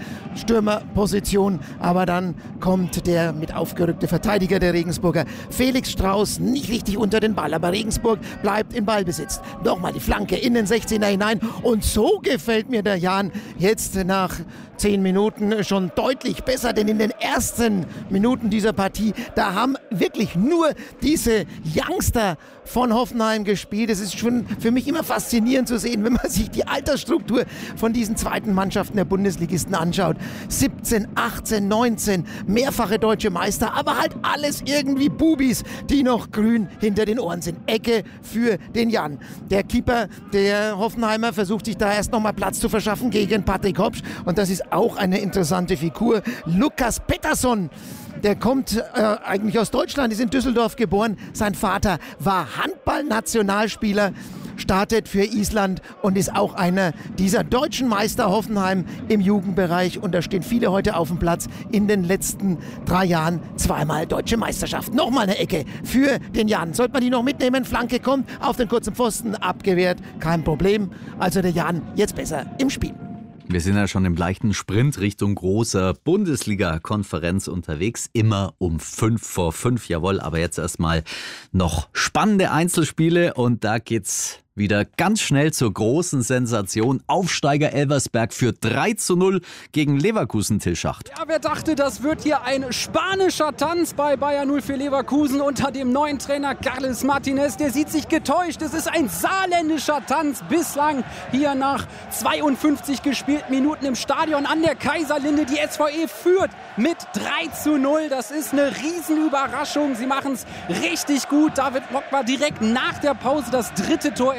Mittelstürmerposition, aber dann kommt der mit aufgerückte Verteidiger der Regensburger, Felix Strauß, nicht richtig unter den Ball, aber Regensburg bleibt in Ballbesitz. Nochmal die Flanke in den sechzehner hinein und so gefällt mir der Jan jetzt nach zehn Minuten schon deutlich besser, denn in den ersten Minuten dieser Partie, da haben wirklich nur diese Youngster von Hoffenheim gespielt. Es ist schon für mich immer faszinierend zu sehen, wenn man sich die Altersstruktur von diesen zweiten Mannschaften der Bundesligisten anschaut. siebzehn, achtzehn, neunzehn, mehrfache deutsche Meister, aber halt alles irgendwie Bubis, die noch grün hinter den Ohren sind. Ecke für den Jan. Der Keeper der Hoffenheimer versucht sich da erst nochmal Platz zu verschaffen gegen Patrick Hopsch und das ist auch eine interessante Figur. Lukas Pettersson, der kommt äh, eigentlich aus Deutschland, ist in Düsseldorf geboren. Sein Vater war Handball-Nationalspieler, startet für Island und ist auch einer dieser deutschen Meister Hoffenheim im Jugendbereich. Und da stehen viele heute auf dem Platz. In den letzten drei Jahren zweimal deutsche Meisterschaft. Nochmal eine Ecke für den Jan. Sollte man die noch mitnehmen? Flanke kommt auf den kurzen Pfosten, abgewehrt. Kein Problem. Also der Jan jetzt besser im Spiel. Wir sind ja schon im leichten Sprint Richtung großer Bundesliga-Konferenz unterwegs. Immer um fünf vor fünf, jawohl. Aber jetzt erstmal noch spannende Einzelspiele und da geht's wieder ganz schnell zur großen Sensation. Aufsteiger Elversberg führt drei zu null gegen Leverkusen, Till Schacht. Ja, wer dachte, das wird hier ein spanischer Tanz bei Bayer null für Leverkusen unter dem neuen Trainer Carles Martinez. Der sieht sich getäuscht. Es ist ein saarländischer Tanz bislang hier nach zweiundfünfzig gespielten Minuten im Stadion an der Kaiserlinde. Die S V E führt mit drei zu null. Das ist eine Riesenüberraschung. Sie machen es richtig gut. David Mock war direkt nach der Pause das dritte Tor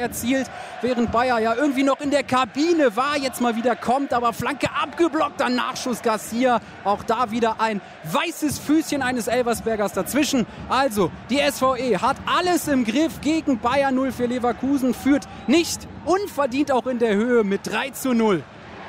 erzielt, während Bayer ja irgendwie noch in der Kabine war, jetzt mal wieder kommt, aber Flanke abgeblockt, dann Nachschuss Garcia, auch da wieder ein weißes Füßchen eines Elversbergers dazwischen. Also, die S V E hat alles im Griff gegen Bayer null für Leverkusen, führt nicht unverdient auch in der Höhe mit drei zu null.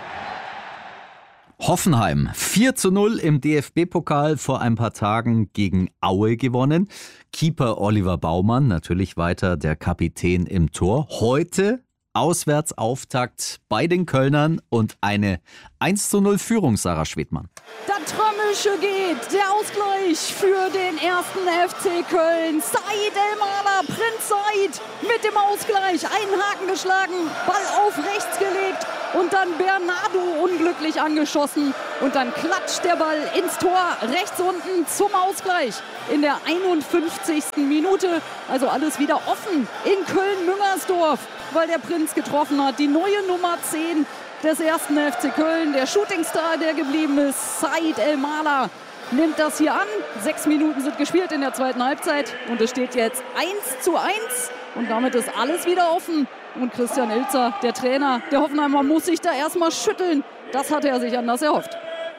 Hoffenheim vier zu null im D F B-Pokal vor ein paar Tagen gegen Aue gewonnen. Keeper Oliver Baumann, natürlich weiter der Kapitän im Tor. Heute Auswärtsauftakt bei den Kölnern und eine eins zu null Führung, Sarah Schwedmann. Der Trömmelsche geht, der Ausgleich für den ersten F C Köln. Said Elmaler, Prinz Said mit dem Ausgleich, einen Haken geschlagen, Ball auf rechts gelegt und dann Bernardo unglücklich angeschossen und dann klatscht der Ball ins Tor rechts unten zum Ausgleich in der einundfünfzigsten Minute. Also alles wieder offen in Köln-Müngersdorf, weil der Prinz getroffen hat. Die neue Nummer zehn des ersten F C Köln, der Shootingstar, der geblieben ist, Said Elmaler, nimmt das hier an. Sechs Minuten sind gespielt in der zweiten Halbzeit und es steht jetzt eins zu eins und damit ist alles wieder offen. Und Christian Ilzer, der Trainer der Hoffenheimer, muss sich da erstmal schütteln. Das hatte er sich anders erhofft.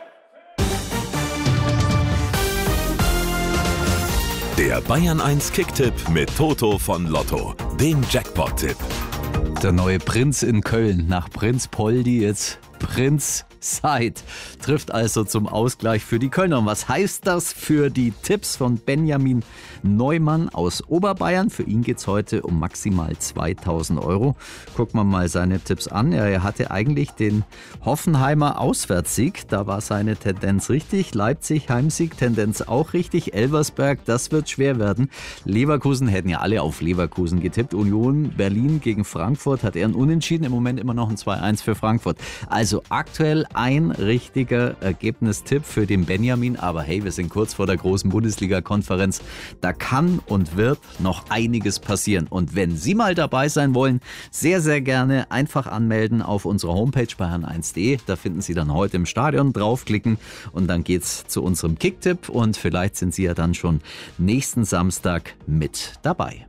Der Bayern eins Kicktipp mit Toto von Lotto, dem Jackpot-Tipp. Der neue Prinz in Köln, nach Prinz Poldi jetzt Prinz Said, trifft also zum Ausgleich für die Kölner. Und was heißt das für die Tipps von Benjamin Neumann aus Oberbayern? Für ihn geht es heute um maximal zweitausend Euro. Gucken wir mal seine Tipps an. Er hatte eigentlich den Hoffenheimer Auswärtssieg. Da war seine Tendenz richtig. Leipzig Heimsieg, Tendenz auch richtig. Elversberg, das wird schwer werden. Leverkusen hätten ja alle auf Leverkusen getippt. Union Berlin gegen Frankfurt hat er ein Unentschieden. Im Moment immer noch ein zwei eins für Frankfurt. Also aktuell ein richtiger Ergebnistipp für den Benjamin. Aber hey, wir sind kurz vor der großen Bundesliga-Konferenz. Da kann und wird noch einiges passieren. Und wenn Sie mal dabei sein wollen, sehr, sehr gerne einfach anmelden auf unserer Homepage bayern eins punkt de. Da finden Sie dann heute im Stadion, draufklicken und dann geht's zu unserem Kicktipp. Und vielleicht sind Sie ja dann schon nächsten Samstag mit dabei.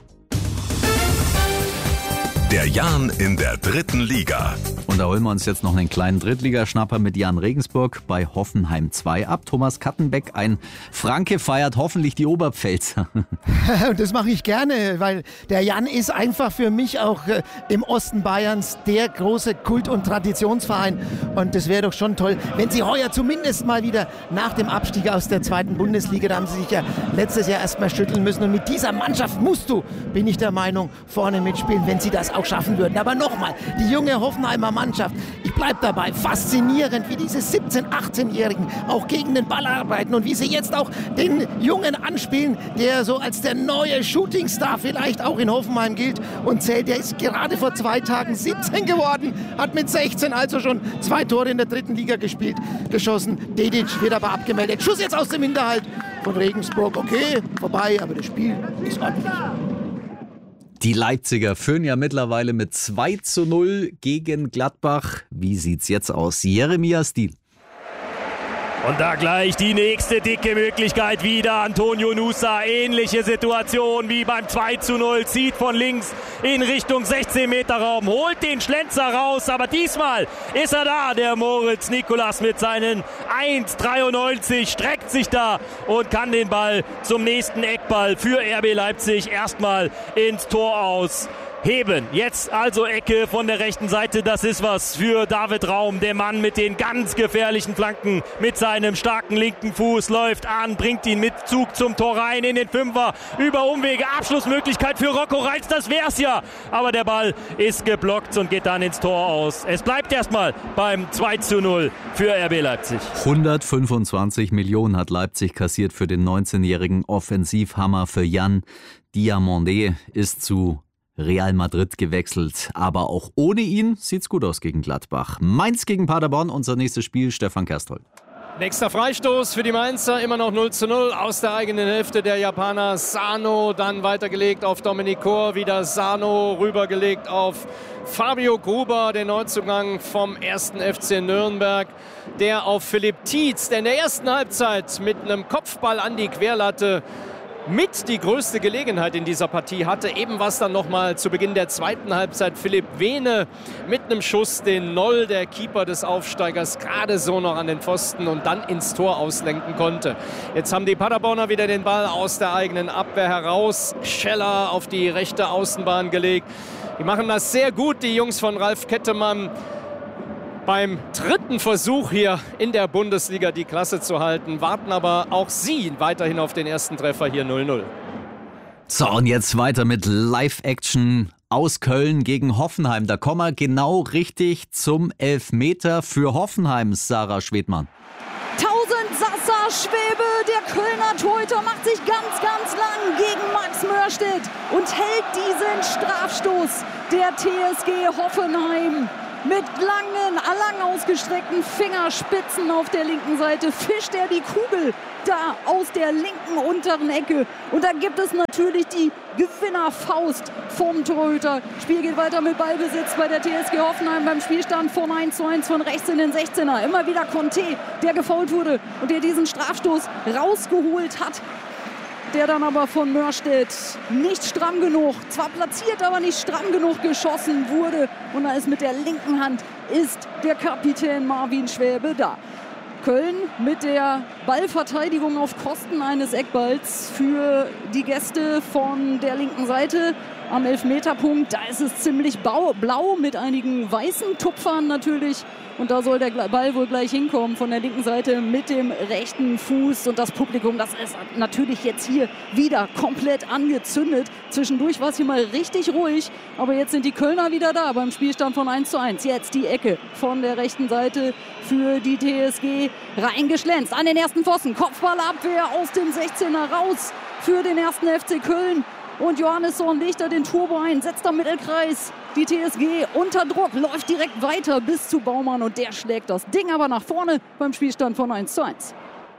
Der Jan in der dritten Liga. Und da holen wir uns jetzt noch einen kleinen Drittligaschnapper mit Jan Regensburg bei Hoffenheim zwei ab. Thomas Kattenbeck, ein Franke, feiert hoffentlich die Oberpfälzer. Und das mache ich gerne, weil der Jan ist einfach für mich auch äh, im Osten Bayerns der große Kult- und Traditionsverein. Und das wäre doch schon toll, wenn sie heuer zumindest mal wieder nach dem Abstieg aus der zweiten Bundesliga, da haben sie sich ja letztes Jahr erstmal schütteln müssen. Und mit dieser Mannschaft musst du, bin ich der Meinung, vorne mitspielen, wenn sie das auch schaffen würden. Aber nochmal, die junge Hoffenheimer Mannschaft, ich bleibe dabei, faszinierend, wie diese siebzehn-, achtzehnjährigen auch gegen den Ball arbeiten und wie sie jetzt auch den Jungen anspielen, der so als der neue Shootingstar vielleicht auch in Hoffenheim gilt und zählt. Der ist gerade vor zwei Tagen siebzehn geworden, hat mit sechzehn also schon zwei Tore in der dritten Liga gespielt, geschossen. Dedic wird aber abgemeldet. Schuss jetzt aus dem Hinterhalt von Regensburg. Okay, vorbei, aber das Spiel ist ordentlich. Die Leipziger führen ja mittlerweile mit zwei zu null gegen Gladbach. Wie sieht's jetzt aus? Jeremias Diel. Und da gleich die nächste dicke Möglichkeit wieder. Antonio Nusa, ähnliche Situation wie beim zwei zu null. Zieht von links in Richtung sechzehn Meter Raum, holt den Schlenzer raus. Aber diesmal ist er da, der Moritz Nikolas mit seinen eins dreiundneunzig. Streckt sich da und kann den Ball zum nächsten Eckball für R B Leipzig erstmal ins Tor aus. Heben. Jetzt also Ecke von der rechten Seite. Das ist was für David Raum. Der Mann mit den ganz gefährlichen Flanken. Mit seinem starken linken Fuß läuft an, bringt ihn mit Zug zum Tor rein in den Fünfer. Über Umwege. Abschlussmöglichkeit für Rocco Reitz. Das wär's ja. Aber der Ball ist geblockt und geht dann ins Tor aus. Es bleibt erstmal beim zwei zu null für R B Leipzig. hundertfünfundzwanzig Millionen hat Leipzig kassiert für den neunzehnjährigen Offensivhammer. Für Jan Diamandé ist zu Real Madrid gewechselt, aber auch ohne ihn sieht's gut aus gegen Gladbach. Mainz gegen Paderborn, unser nächstes Spiel, Stefan Kersthold. Nächster Freistoß für die Mainzer, immer noch null zu null aus der eigenen Hälfte der Japaner. Sano dann weitergelegt auf Dominik Kor, wieder Sano rübergelegt auf Fabio Gruber, den Neuzugang vom ersten F C Nürnberg, der auf Philipp Tietz, der in der ersten Halbzeit mit einem Kopfball an die Querlatte mit die größte Gelegenheit in dieser Partie hatte. Eben was dann nochmal zu Beginn der zweiten Halbzeit Philipp Vene mit einem Schuss, den Noll, der Keeper des Aufsteigers, gerade so noch an den Pfosten und dann ins Tor auslenken konnte. Jetzt haben die Paderborner wieder den Ball aus der eigenen Abwehr heraus. Scheller auf die rechte Außenbahn gelegt. Die machen das sehr gut, die Jungs von Ralf Kettemann. Beim dritten Versuch hier in der Bundesliga die Klasse zu halten, warten aber auch sie weiterhin auf den ersten Treffer, hier null null. So, und jetzt weiter mit Live-Action aus Köln gegen Hoffenheim. Da kommen wir genau richtig zum Elfmeter für Hoffenheim, Sarah Schwedmann. Tausend Sasa Schwebe, der Kölner Torhüter, macht sich ganz, ganz lang gegen Max Mörstedt und hält diesen Strafstoß der T S G Hoffenheim. Mit langen, lang ausgestreckten Fingerspitzen auf der linken Seite fischt er die Kugel da aus der linken unteren Ecke. Und da gibt es natürlich die Gewinnerfaust vom Torhüter. Spiel geht weiter mit Ballbesitz bei der T S G Hoffenheim beim Spielstand von eins zu eins von rechts in den sechzehner. Immer wieder Conte, der gefoult wurde und der diesen Strafstoß rausgeholt hat. Der dann aber von Mörstedt nicht stramm genug, zwar platziert, aber nicht stramm genug geschossen wurde. Und da ist mit der linken Hand ist der Kapitän Marvin Schwäbe da. Köln mit der Ballverteidigung auf Kosten eines Eckballs für die Gäste von der linken Seite am Elfmeterpunkt. Da ist es ziemlich blau mit einigen weißen Tupfern natürlich. Und da soll der Ball wohl gleich hinkommen von der linken Seite mit dem rechten Fuß. Und das Publikum, das ist natürlich jetzt hier wieder komplett angezündet. Zwischendurch war es hier mal richtig ruhig. Aber jetzt sind die Kölner wieder da beim Spielstand von eins zu eins. Jetzt die Ecke von der rechten Seite für die T S G reingeschlänzt. An den ersten Pfosten, Kopfballabwehr aus dem sechzehner raus für den ersten F C Köln. Und Johannesson legt da den Turbo ein, setzt am Mittelkreis. Die T S G unter Druck, läuft direkt weiter bis zu Baumann und der schlägt das Ding aber nach vorne beim Spielstand von eins zu eins.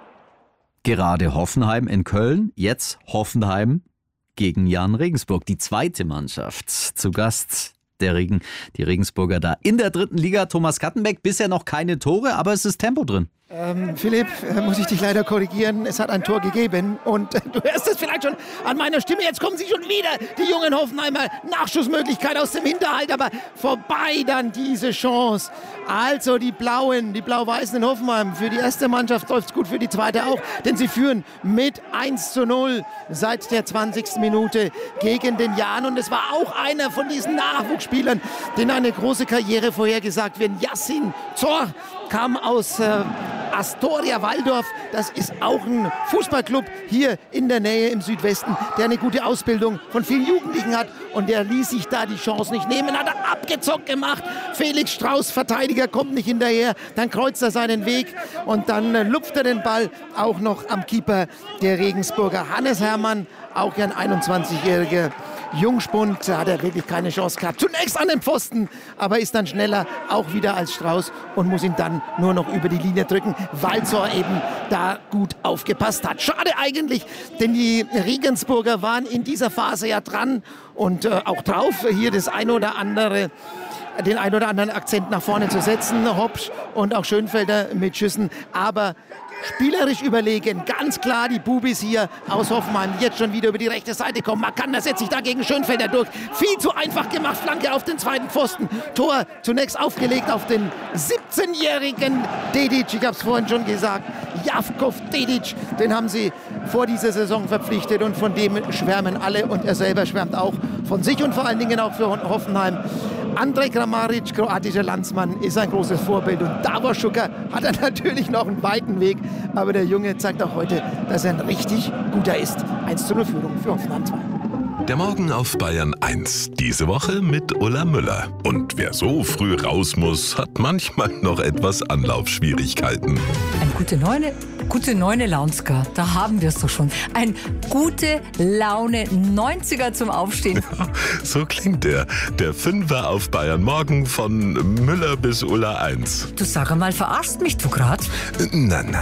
Gerade Hoffenheim in Köln, jetzt Hoffenheim gegen Jan Regensburg, die zweite Mannschaft. Zu Gast der Regen, die Regensburger da in der dritten Liga. Thomas Kattenbeck, bisher noch keine Tore, aber es ist Tempo drin. Ähm, Philipp, äh, muss ich dich leider korrigieren, es hat ein Tor gegeben und äh, du hörst es vielleicht schon an meiner Stimme, jetzt kommen sie schon wieder, die jungen Hoffenheimer, Nachschussmöglichkeit aus dem Hinterhalt, aber vorbei dann diese Chance. Also die Blauen, die Blau-Weißen in Hoffenheim, für die erste Mannschaft läuft es gut, für die zweite auch, denn sie führen mit eins zu null seit der zwanzigsten Minute gegen den Jan und es war auch einer von diesen Nachwuchsspielern, denen eine große Karriere vorhergesagt wird. Yassin Zor kam aus äh, Astoria Waldorf, das ist auch ein Fußballclub hier in der Nähe im Südwesten, der eine gute Ausbildung von vielen Jugendlichen hat und der ließ sich da die Chance nicht nehmen, hat er abgezockt gemacht. Felix Strauß, Verteidiger, kommt nicht hinterher, dann kreuzt er seinen Weg und dann äh, lupft er den Ball auch noch am Keeper der Regensburger. Hannes Hermann, auch ein einundzwanzigjähriger Jungspund, da hat er wirklich keine Chance gehabt. Zunächst an den Pfosten, aber ist dann schneller auch wieder als Strauß und muss ihn dann nur noch über die Linie drücken, weil Zor eben da gut aufgepasst hat. Schade eigentlich, denn die Regensburger waren in dieser Phase ja dran und äh, auch drauf, hier das ein oder andere den ein oder anderen Akzent nach vorne zu setzen. Hopsch und auch Schönfelder mit Schüssen, aber spielerisch überlegen, ganz klar die Bubis hier aus Hoffenheim, die jetzt schon wieder über die rechte Seite kommen. Makander setzt sich dagegen Schönfelder durch. Viel zu einfach gemacht, Flanke auf den zweiten Pfosten. Tor zunächst aufgelegt auf den siebzehnjährigen Dedic, ich habe es vorhin schon gesagt, Javkov Dedic, den haben sie vor dieser Saison verpflichtet und von dem schwärmen alle und er selber schwärmt auch von sich und vor allen Dingen auch für Hoffenheim. Andrej Kramaric, kroatischer Landsmann, ist ein großes Vorbild und Davor Šuker hat er natürlich noch einen weiten Weg, aber der Junge zeigt auch heute, dass er ein richtig guter ist. eins zu null Führung für Hoffenheim zwei. Der Morgen auf Bayern eins. Diese Woche mit Ulla Müller. Und wer so früh raus muss, hat manchmal noch etwas Anlaufschwierigkeiten. Ein gute Neune, gute Neune Launska, da haben wir es doch schon. Ein gute Laune neunziger zum Aufstehen. So klingt der. Der Fünfer auf Bayern Morgen von Müller bis Ulla eins. Du sag einmal, verarschst mich du grad? Na, na.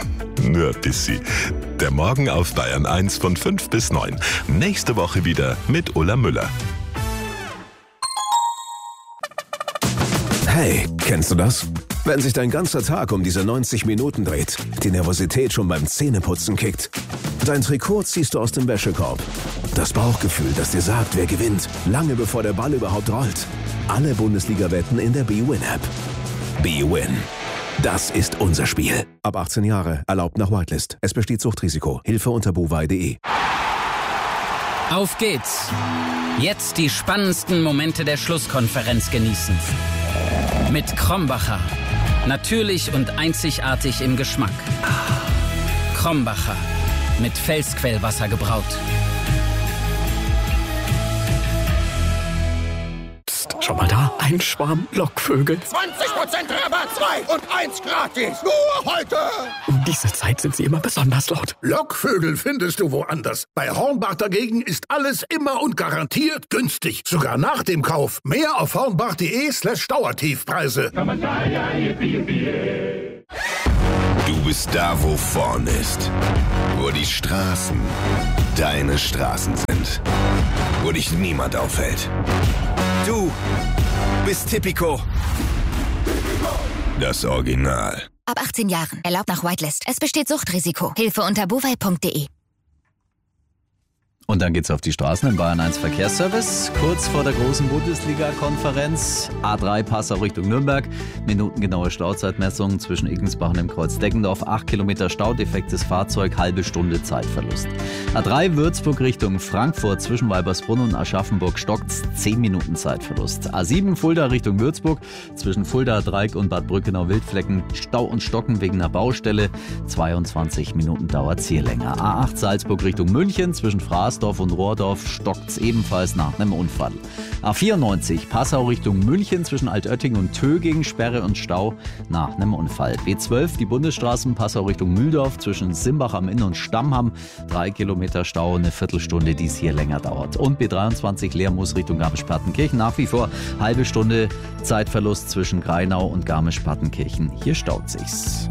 Nur ein bisschen. Der Morgen auf Bayern eins von fünf bis neun. Nächste Woche wieder mit Ulla Müller. Hey, kennst du das? Wenn sich dein ganzer Tag um diese neunzig Minuten dreht, die Nervosität schon beim Zähneputzen kickt, dein Trikot ziehst du aus dem Wäschekorb. Das Bauchgefühl, das dir sagt, wer gewinnt, lange bevor der Ball überhaupt rollt. Alle Bundesliga-Wetten in der B-Win-App. B-Win. Das ist unser Spiel. Ab achtzehn Jahre, erlaubt nach Whitelist. Es besteht Suchtrisiko. Hilfe unter bovai punkt de. Auf geht's. Jetzt die spannendsten Momente der Schlusskonferenz genießen. Mit Krombacher. Natürlich und einzigartig im Geschmack. Krombacher. Mit Felsquellwasser gebraut. Psst, schau mal da. Ein Schwarm Lockvögel. zwanzig Prozent Rabatt, zwei und eins gratis. Nur heute. Um diese Zeit sind sie immer besonders laut. Lockvögel findest du woanders. Bei Hornbach dagegen ist alles immer und garantiert günstig. Sogar nach dem Kauf. Mehr auf hornbach punkt de slash Dauertiefpreise. Du bist da, wo vorn ist. Wo die Straßen deine Straßen sind. Wo dich niemand aufhält. Du bist Tipico. Das Original. Ab achtzehn Jahren. Erlaubt nach Whitelist. Es besteht Suchtrisiko. Hilfe unter bovai punkt de. Und dann geht's auf die Straßen im Bayern eins Verkehrsservice. Kurz vor der großen Bundesliga-Konferenz. A drei Passau Richtung Nürnberg. Minutengenaue Stauzeitmessung zwischen Iggensbach und dem Kreuz Deggendorf. acht Kilometer Stau, defektes Fahrzeug, halbe Stunde Zeitverlust. A drei Würzburg Richtung Frankfurt zwischen Weibersbrunn und Aschaffenburg stockt's. zehn Minuten Zeitverlust. A sieben Fulda Richtung Würzburg zwischen Fulda, Dreieck und Bad Brückenau-Wildflecken. Stau und Stocken wegen einer Baustelle. zweiundzwanzig Minuten dauert's hier länger. A acht Salzburg Richtung München zwischen Fraß und Rohrdorf stockt's ebenfalls nach einem Unfall. A vierundneunzig Passau Richtung München zwischen Altötting und Töging, Sperre und Stau nach einem Unfall. B zwölf die Bundesstraßen Passau Richtung Mühldorf zwischen Simbach am Inn und Stammham. Drei Kilometer Stau, eine Viertelstunde, die es hier länger dauert. Und B dreiundzwanzig Leermus Richtung Garmisch-Partenkirchen. Nach wie vor halbe Stunde Zeitverlust zwischen Greinau und Garmisch-Partenkirchen. Hier staut sich's.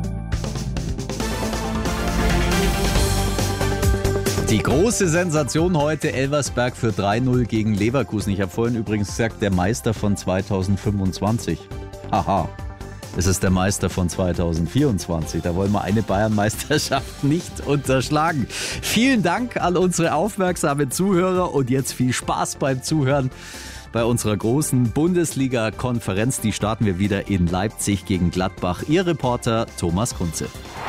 Die große Sensation heute, Elversberg für drei null gegen Leverkusen. Ich habe vorhin übrigens gesagt, der Meister von zweitausendfünfundzwanzig. Haha, es ist der Meister von zweitausendvierundzwanzig. Da wollen wir eine Bayern-Meisterschaft nicht unterschlagen. Vielen Dank an unsere aufmerksamen Zuhörer und jetzt viel Spaß beim Zuhören bei unserer großen Bundesliga-Konferenz. Die starten wir wieder in Leipzig gegen Gladbach. Ihr Reporter Thomas Kunze.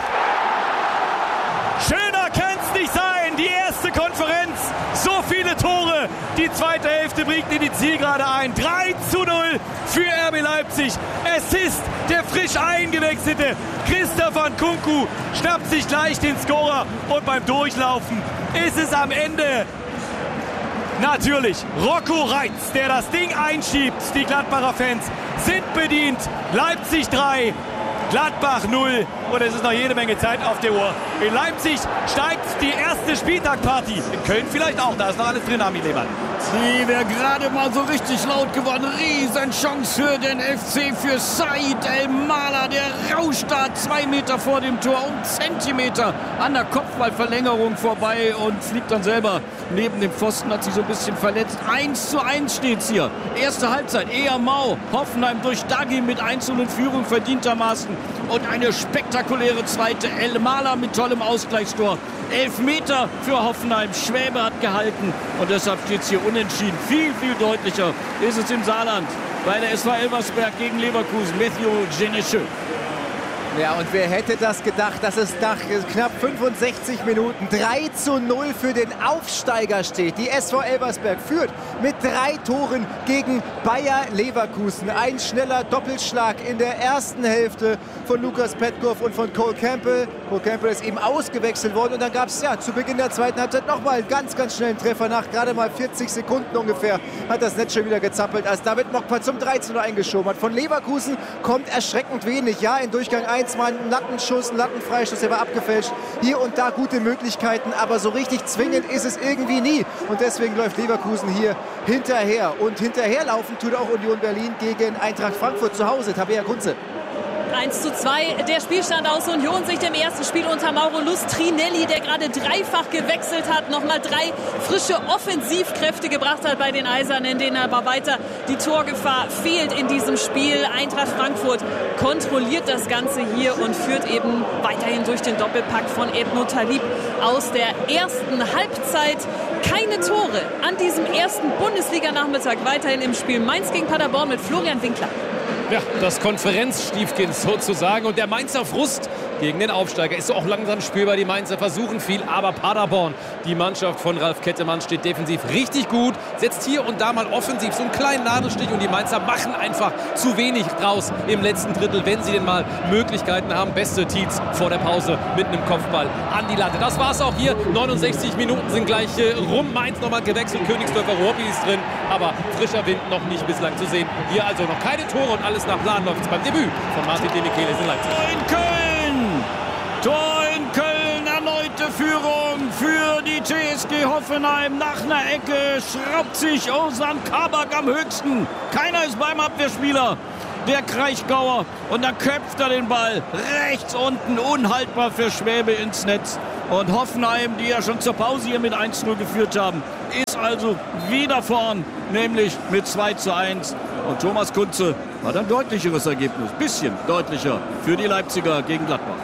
Schöner kann's nicht sein. Die erste Konferenz, so viele Tore. Die zweite Hälfte bringt in die Zielgerade ein. drei zu null für R B Leipzig. Es ist der frisch eingewechselte Christopher Nkunku. Schnappt sich gleich den Scorer und beim Durchlaufen ist es am Ende natürlich Rocco Reitz, der das Ding einschiebt. Die Gladbacher Fans sind bedient. Leipzig drei. Gladbach null und es ist noch jede Menge Zeit auf der Uhr. In Leipzig steigt die erste Spieltagparty. In Köln vielleicht auch, da ist noch alles drin, Armin Lehmann. Sie wäre gerade mal so richtig laut geworden. Riesenchance für den F C, für Said El-Mala. Der rauscht da zwei Meter vor dem Tor, um Zentimeter an der Kopfballverlängerung vorbei und fliegt dann selber neben dem Pfosten, hat sich so ein bisschen verletzt. eins zu eins steht's hier. Erste Halbzeit, eher mau. Hoffenheim durch Dagi mit eins zu null in Führung verdientermaßen. Und eine spektakuläre zweite. El-Mala mit tollem Ausgleichstor. Elfmeter für Hoffenheim. Schwäbe hat gehalten und deshalb steht es hier unentschieden. Viel, viel deutlicher ist es im Saarland bei der S V Elversberg gegen Leverkusen. Matthew Genecheux. Ja, und wer hätte das gedacht, dass es nach knapp fünfundsechzig Minuten drei zu null für den Aufsteiger steht. Die S V Elversberg führt mit drei Toren gegen Bayer Leverkusen. Ein schneller Doppelschlag in der ersten Hälfte von Lukas Petkov und von Cole Campbell. Cole Campbell ist eben ausgewechselt worden und dann gab es ja zu Beginn der zweiten Halbzeit nochmal einen ganz, ganz schnellen Treffer. Nach gerade mal vierzig Sekunden ungefähr hat das Netz schon wieder gezappelt, als David Mokpa zum drei zu null eingeschoben hat. Von Leverkusen kommt erschreckend wenig. Ja, in Durchgang eins mal ein Lattenschuss, ein Lattenfreistoß, der war abgefälscht. Hier und da gute Möglichkeiten, aber so richtig zwingend ist es irgendwie nie. Und deswegen läuft Leverkusen hier hinterher. Und hinterherlaufen tut auch Union Berlin gegen Eintracht Frankfurt zu Hause. Tabea Kunze. eins zu zwei der Spielstand aus Union-Sicht im ersten Spiel unter Mauro Lustrinelli, der gerade dreifach gewechselt hat, nochmal drei frische Offensivkräfte gebracht hat bei den Eisernen, denen aber weiter die Torgefahr fehlt in diesem Spiel. Eintracht Frankfurt kontrolliert das Ganze hier und führt eben weiterhin durch den Doppelpack von Ebno Talib aus der ersten Halbzeit. Keine Tore an diesem ersten Bundesliga-Nachmittag. Weiterhin im Spiel Mainz gegen Paderborn mit Florian Winkler. Ja, das Konferenzstiefkind sozusagen und der Mainzer Frust gegen den Aufsteiger ist auch langsam spürbar. Die Mainzer versuchen viel, aber Paderborn, die Mannschaft von Ralf Kettemann, steht defensiv richtig gut, setzt hier und da mal offensiv so einen kleinen Nadelstich und die Mainzer machen einfach zu wenig draus im letzten Drittel, wenn sie denn mal Möglichkeiten haben. Beste Tietz vor der Pause mit einem Kopfball an die Latte. Das war's auch hier. neunundsechzig Minuten sind gleich äh, rum. Mainz nochmal gewechselt. Königsdörfer Ruoppi ist drin, aber frischer Wind noch nicht bislang zu sehen. Hier also noch keine Tore und alles nach Plan läuft beim Debüt von Martin de Michelis in Leipzig. In Köln! Tor in Köln, erneute Führung für die T S G Hoffenheim. Nach einer Ecke schraubt sich Ozan Kabak am höchsten. Keiner ist beim Abwehrspieler, der Kraichgauer. Und dann köpft er den Ball rechts unten, unhaltbar für Schwäbe ins Netz. Und Hoffenheim, die ja schon zur Pause hier mit eins zu null geführt haben, ist also wieder vorn, nämlich mit zwei zu eins. Und Thomas Kunze hat ein deutlicheres Ergebnis, bisschen deutlicher für die Leipziger gegen Gladbach.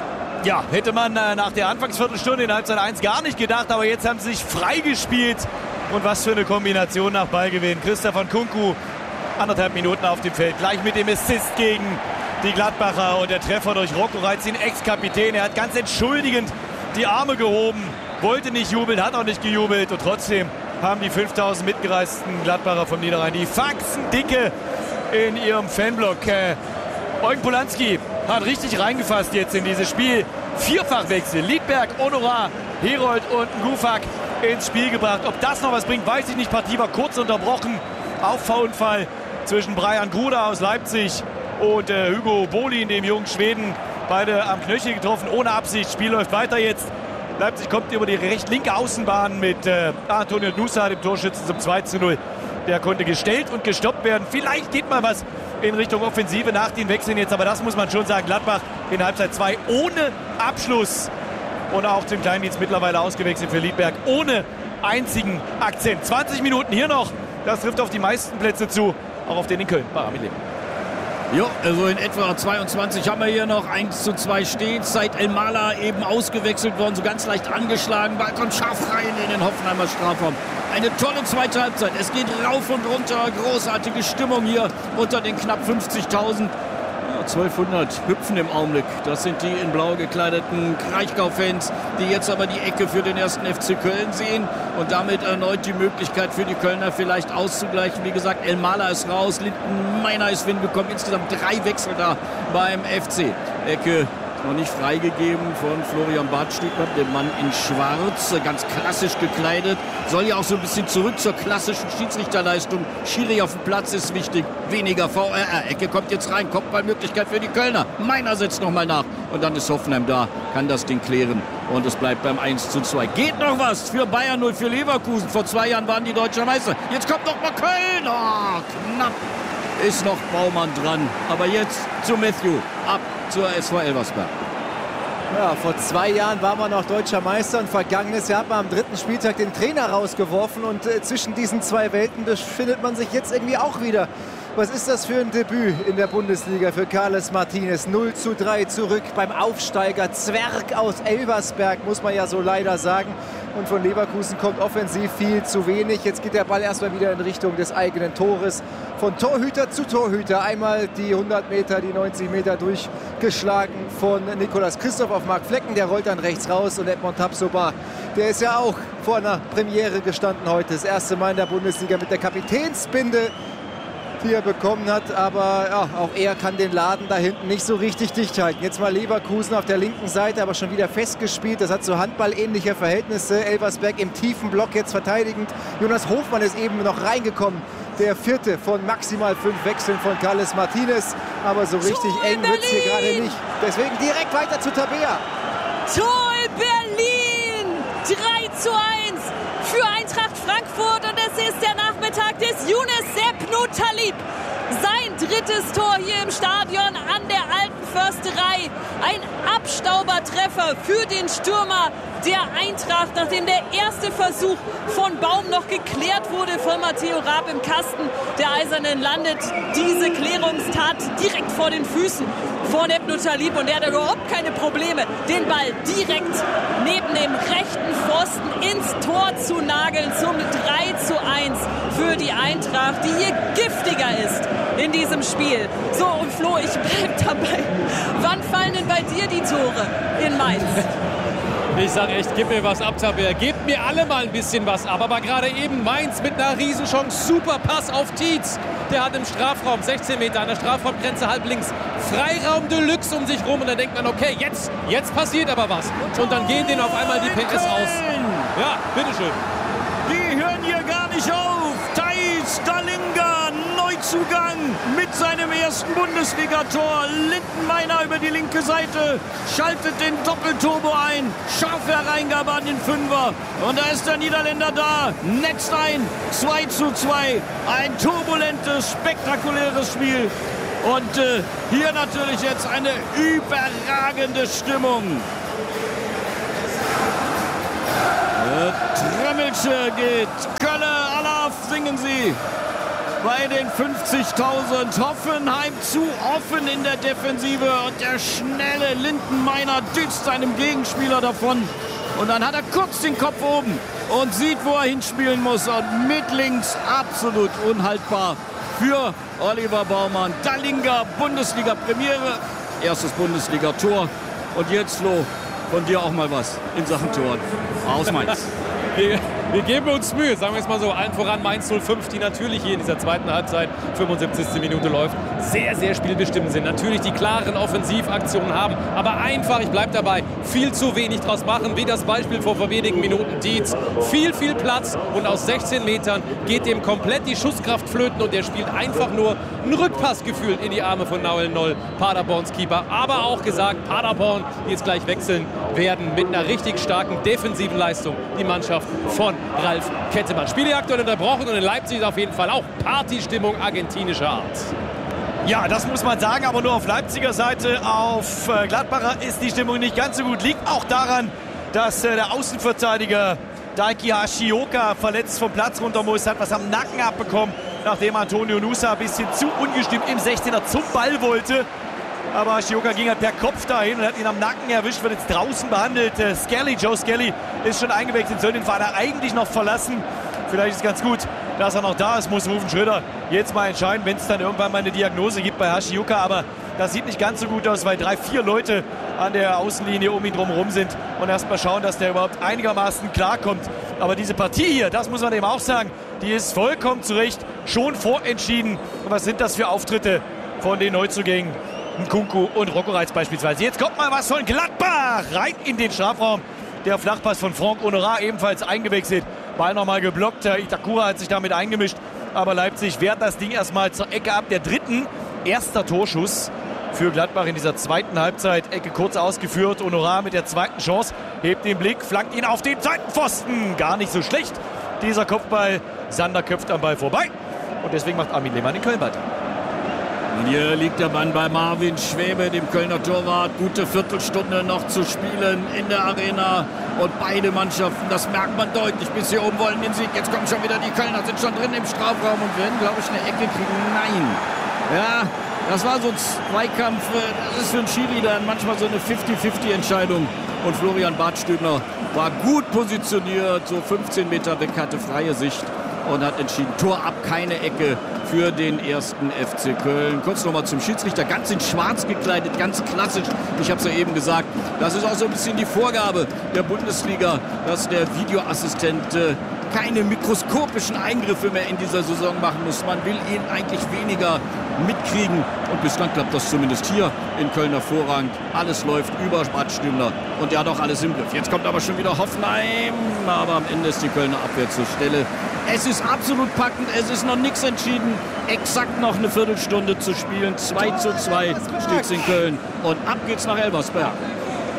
Ja, hätte man äh, nach der Anfangsviertelstunde in Halbzeit eins gar nicht gedacht, aber jetzt haben sie sich freigespielt. Und was für eine Kombination nach Ballgewinn. Christoph Nkunku, anderthalb Minuten auf dem Feld, gleich mit dem Assist gegen die Gladbacher und der Treffer durch Rocco Reizin, Ex-Kapitän. Er hat ganz entschuldigend die Arme gehoben, wollte nicht jubeln, hat auch nicht gejubelt und trotzdem haben die fünftausend mitgereisten Gladbacher vom Niederrhein die Faxen dicke in ihrem Fanblock. Äh, Eugen Polanski hat richtig reingefasst jetzt in dieses Spiel. Vierfachwechsel. Liedberg, Honorar, Herold und Ngufak ins Spiel gebracht. Ob das noch was bringt, weiß ich nicht. Partie war kurz unterbrochen. Auffahrunfall zwischen Brian Gruder aus Leipzig und äh, Hugo Bolin, dem jungen Schweden. Beide am Knöchel getroffen, ohne Absicht. Spiel läuft weiter jetzt. Leipzig kommt über die recht-linke Außenbahn mit äh, Antonio Nusa, dem Torschützen, zum zwei zu null. Der konnte gestellt und gestoppt werden. Vielleicht geht mal was in Richtung Offensive nach den Wechseln jetzt. Aber das muss man schon sagen. Gladbach in Halbzeit zwei ohne Abschluss. Und auch Tim Kleindienst mittlerweile ausgewechselt für Liedberg. Ohne einzigen Akzent. zwanzig Minuten hier noch. Das trifft auf die meisten Plätze zu. Auch auf den in Köln. Barami. Jo, also in etwa zweiundzwanzig haben wir hier noch eins zu zwei steht. Seit Elmala eben ausgewechselt worden, so ganz leicht angeschlagen. Ball kommt scharf rein in den Hoffenheimer Strafraum. Eine tolle zweite Halbzeit. Es geht rauf und runter. Großartige Stimmung hier unter den knapp fünfzigtausend. Ja, zwölfhundert hüpfen im Augenblick. Das sind die in blau gekleideten Kraichgau-Fans, die jetzt aber die Ecke für den ersten F C Köln sehen und damit erneut die Möglichkeit für die Kölner vielleicht auszugleichen. Wie gesagt, Elmala ist raus, Lindenmeiner ist hingekommen. Insgesamt drei Wechsel da beim F C. Ecke noch nicht freigegeben von Florian Bartstieper, dem Mann in Schwarz, ganz klassisch gekleidet. Soll ja auch so ein bisschen zurück zur klassischen Schiedsrichterleistung. Schiri auf dem Platz ist wichtig, weniger V R R. Ecke kommt jetzt rein, Kopfballmöglichkeit für die Kölner. Meiner setzt nochmal nach und dann ist Hoffenheim da, kann das Ding klären und es bleibt beim eins zu zwei. Geht noch was für Bayern null für Leverkusen. Vor zwei Jahren waren die Deutscher Meister. Jetzt kommt noch mal Köln. Oh, knapp ist noch Baumann dran. Aber jetzt zu Matthew, ab zur S V Elversberg. Ja, vor zwei Jahren war man noch deutscher Meister und vergangenes Jahr hat man am dritten Spieltag den Trainer rausgeworfen und äh, zwischen diesen zwei Welten befindet man sich jetzt irgendwie auch wieder. Was ist das für ein Debüt in der Bundesliga für Carles Martinez? null zu drei zurück beim Aufsteiger Zwerg aus Elversberg, muss man ja so leider sagen. Und von Leverkusen kommt offensiv viel zu wenig. Jetzt geht der Ball erstmal wieder in Richtung des eigenen Tores. Von Torhüter zu Torhüter. Einmal die hundert Meter, die neunzig Meter durchgeschlagen von Nicolas Christoph auf Marc Flecken. Der rollt dann rechts raus und Edmond Tapsoba, der ist ja auch vor einer Premiere gestanden heute. Das erste Mal in der Bundesliga mit der Kapitänsbinde, die er bekommen hat, aber ja, auch er kann den Laden da hinten nicht so richtig dicht halten. Jetzt mal Leverkusen auf der linken Seite, aber schon wieder festgespielt. Das hat so handballähnliche Verhältnisse. Elversberg im tiefen Block jetzt verteidigend. Jonas Hofmann ist eben noch reingekommen. Der vierte von maximal fünf Wechseln von Carles Martinez. Aber so richtig eng wird es hier gerade nicht. Deswegen direkt weiter zu Tabea. Tor in Berlin! drei zu eins für Eintracht Frankfurt und es ist der Nachmittag des Younes Sepno Talib. Sein drittes Tor hier im Stadion an der Alten Försterei. Ein Abstaubertreffer für den Stürmer der Eintracht, nachdem der erste Versuch von Baum noch geklärt wurde von Matteo Raab im Kasten der Eisernen, landet diese Klärungstat direkt vor den Füßen von Ebnu Talib und der hat überhaupt keine Probleme, den Ball direkt neben dem rechten Pfosten ins Tor zu nageln zum drei zu eins für die Eintracht, die hier giftiger ist in diesem Spiel. So, und Flo, ich bleib dabei. Wann fallen denn bei dir die Tore in Mainz? Ich sage echt, gib mir was ab, Tabea. Gebt mir alle mal ein bisschen was ab. Aber gerade eben Mainz mit einer Riesenchance. Super Pass auf Tietz. Der hat im Strafraum, sechzehn Meter an der Strafraumgrenze halb links, Freiraum Deluxe um sich rum. Und dann denkt man, okay, jetzt, jetzt passiert aber was. Und dann gehen denen auf einmal die P S aus. Ja, bitteschön. Die hören hier gar nicht auf. Thais Dalinga, Neuzugang mit seinem ersten Bundesligator. Lindenmeiner über die linke Seite, schaltet den Doppelturbo ein. Scharfe Hereingabe an den Fünfer. Und da ist der Niederländer da. Netzt ein. zwei zu zwei. Ein turbulentes, spektakuläres Spiel. Und äh, hier natürlich jetzt eine überragende Stimmung. Tremmelsche geht, Kölle, Alaf singen sie bei den fünfzigtausend. Hoffenheim zu offen in der Defensive und der schnelle Lindenmeiner düst seinem Gegenspieler davon. Und dann hat er kurz den Kopf oben und sieht, wo er hinspielen muss. Und mit links absolut unhaltbar für Oliver Baumann. Dalinga, Bundesliga-Premiere, erstes Bundesliga-Tor. Und jetzt, Flo, von dir auch mal was in Sachen Toren aus Mainz. Wir, wir geben uns Mühe, sagen wir es mal so. Allen voran Mainz null fünf, die natürlich hier in dieser zweiten Halbzeit, fünfundsiebzigste Minute läuft, sehr, sehr spielbestimmt sind. Natürlich die klaren Offensivaktionen haben, aber einfach, ich bleibe dabei, viel zu wenig draus machen, wie das Beispiel vor, vor wenigen Minuten Dietz. Viel, viel Platz und aus sechzehn Metern geht dem komplett die Schusskraft flöten und der spielt einfach nur einen Rückpass gefühlt in die Arme von Nauel Noll, Paderborns Keeper. Aber auch gesagt, Paderborn, die jetzt gleich wechseln werden, mit einer richtig starken defensiven Leistung die Mannschaft von Ralf Kettemann. Spiele aktuell unterbrochen und in Leipzig ist auf jeden Fall auch Partystimmung argentinischer Art. Ja, das muss man sagen, aber nur auf Leipziger Seite. Auf äh, Gladbacher ist die Stimmung nicht ganz so gut. Liegt auch daran, dass äh, der Außenverteidiger Daiki Hashioka verletzt vom Platz runter muss, hat was am Nacken abbekommen, nachdem Antonio Nusa ein bisschen zu ungestimmt im sechzehner zum Ball wollte. Aber Hashioka ging halt per Kopf dahin und hat ihn am Nacken erwischt, wird jetzt draußen behandelt. Äh, Skelly, Joe Skelly ist schon eingewechselt, soll den Verein eigentlich noch verlassen. Vielleicht ist es ganz gut, dass er noch da ist, muss Rufen Schröder jetzt mal entscheiden, wenn es dann irgendwann mal eine Diagnose gibt bei Hashioka. Aber das sieht nicht ganz so gut aus, weil drei, vier Leute an der Außenlinie um ihn drumherum sind. Und erst mal schauen, dass der überhaupt einigermaßen klarkommt. Aber diese Partie hier, das muss man eben auch sagen, die ist vollkommen zu Recht schon vorentschieden. Und was sind das für Auftritte von den Neuzugängen? Nkunku und Rocco Reitz beispielsweise. Jetzt kommt mal was von Gladbach rein in den Strafraum. Der Flachpass von Franck Honorat ebenfalls eingewechselt. Ball nochmal geblockt. Itakura hat sich damit eingemischt. Aber Leipzig wehrt das Ding erstmal zur Ecke ab. Der dritten, erster Torschuss für Gladbach in dieser zweiten Halbzeit. Ecke kurz ausgeführt. Honorat mit der zweiten Chance. Hebt den Blick, flankt ihn auf den Seitenpfosten. Gar nicht so schlecht, dieser Kopfball. Sander köpft am Ball vorbei. Und deswegen macht Armin Lehmann den Köln weiter. Und hier liegt der Mann bei Marvin Schwäbe, dem Kölner Torwart. Gute Viertelstunde noch zu spielen in der Arena. Und beide Mannschaften, das merkt man deutlich, bis hier oben wollen den Sieg. Jetzt kommen schon wieder die Kölner, sind schon drin im Strafraum und werden, glaube ich, eine Ecke kriegen. Nein. Ja, das war so ein Zweikampf. Das ist für einen Schiri dann manchmal so eine fünfzig fünfzig Entscheidung. Und Florian Badstübner war gut positioniert, so fünfzehn Meter weg, hatte freie Sicht und hat entschieden, Tor ab, keine Ecke für den ersten F C Köln. Kurz nochmal zum Schiedsrichter, ganz in schwarz gekleidet, ganz klassisch. Ich habe es ja eben gesagt, das ist auch so ein bisschen die Vorgabe der Bundesliga, dass der Videoassistent äh, keine mikroskopischen Eingriffe mehr in dieser Saison machen muss. Man will ihn eigentlich weniger mitkriegen. Und bislang klappt das zumindest hier in Köln hervorragend. Alles läuft über Badstübner und der hat auch alles im Griff. Jetzt kommt aber schon wieder Hoffenheim. Aber am Ende ist die Kölner Abwehr zur Stelle. Es ist absolut packend. Es ist noch nichts entschieden. Exakt noch eine Viertelstunde zu spielen. zwei zu zwei steht es in Köln. Und ab geht's nach Elversberg.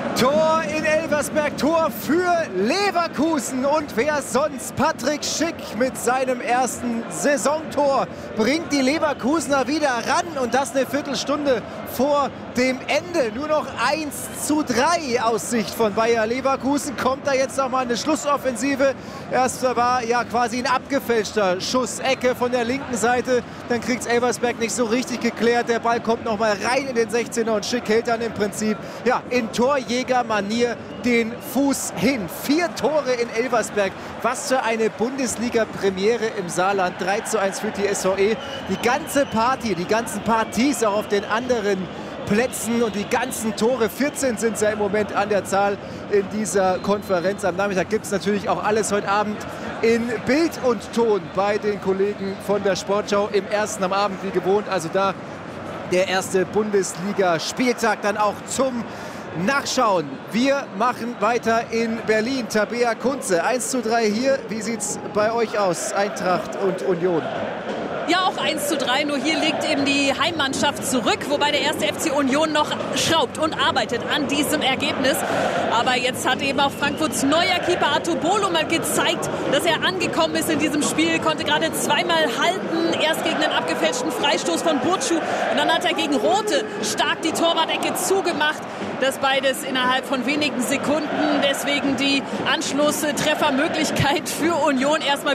Tor in Elversberg, Tor für Leverkusen. Und wer sonst? Patrick Schick mit seinem ersten Saisontor bringt die Leverkusener wieder ran. Und das eine Viertelstunde vor dem Ende. Nur noch eins zu drei aus Sicht von Bayer Leverkusen. Kommt da jetzt noch mal eine Schlussoffensive. Erst war ja quasi ein abgefälschter Schuss, Ecke von der linken Seite. Dann kriegt es Elversberg nicht so richtig geklärt. Der Ball kommt noch mal rein in den sechzehner und Schick hält dann im Prinzip ja, in Torjägermanier den Fuß hin. Vier Tore in Elversberg. Was für eine Bundesliga-Premiere im Saarland. drei zu eins für die S V E. Die ganze Party, die ganzen Partys auch auf den anderen Plätzen und die ganzen Tore, vierzehn sind es ja im Moment an der Zahl in dieser Konferenz. Am Nachmittag gibt es natürlich auch alles heute Abend in Bild und Ton bei den Kollegen von der Sportschau im ersten am Abend wie gewohnt. Also da der erste Bundesliga-Spieltag dann auch zum Nachschauen. Wir machen weiter in Berlin. Tabea Kunze, eins zu drei hier. Wie sieht es bei euch aus, Eintracht und Union? Ja, auch eins zu drei, nur hier liegt eben die Heimmannschaft zurück, wobei der erste F C Union noch schraubt und arbeitet an diesem Ergebnis. Aber jetzt hat eben auch Frankfurts neuer Keeper Artur Bolo mal gezeigt, dass er angekommen ist in diesem Spiel, konnte gerade zweimal halten, erst gegen den abgefälschten Freistoß von Burcu und dann hat er gegen Rote stark die Torwart-Ecke zugemacht. Das beides innerhalb von wenigen Sekunden, deswegen die Anschlusstreffermöglichkeit für Union erstmal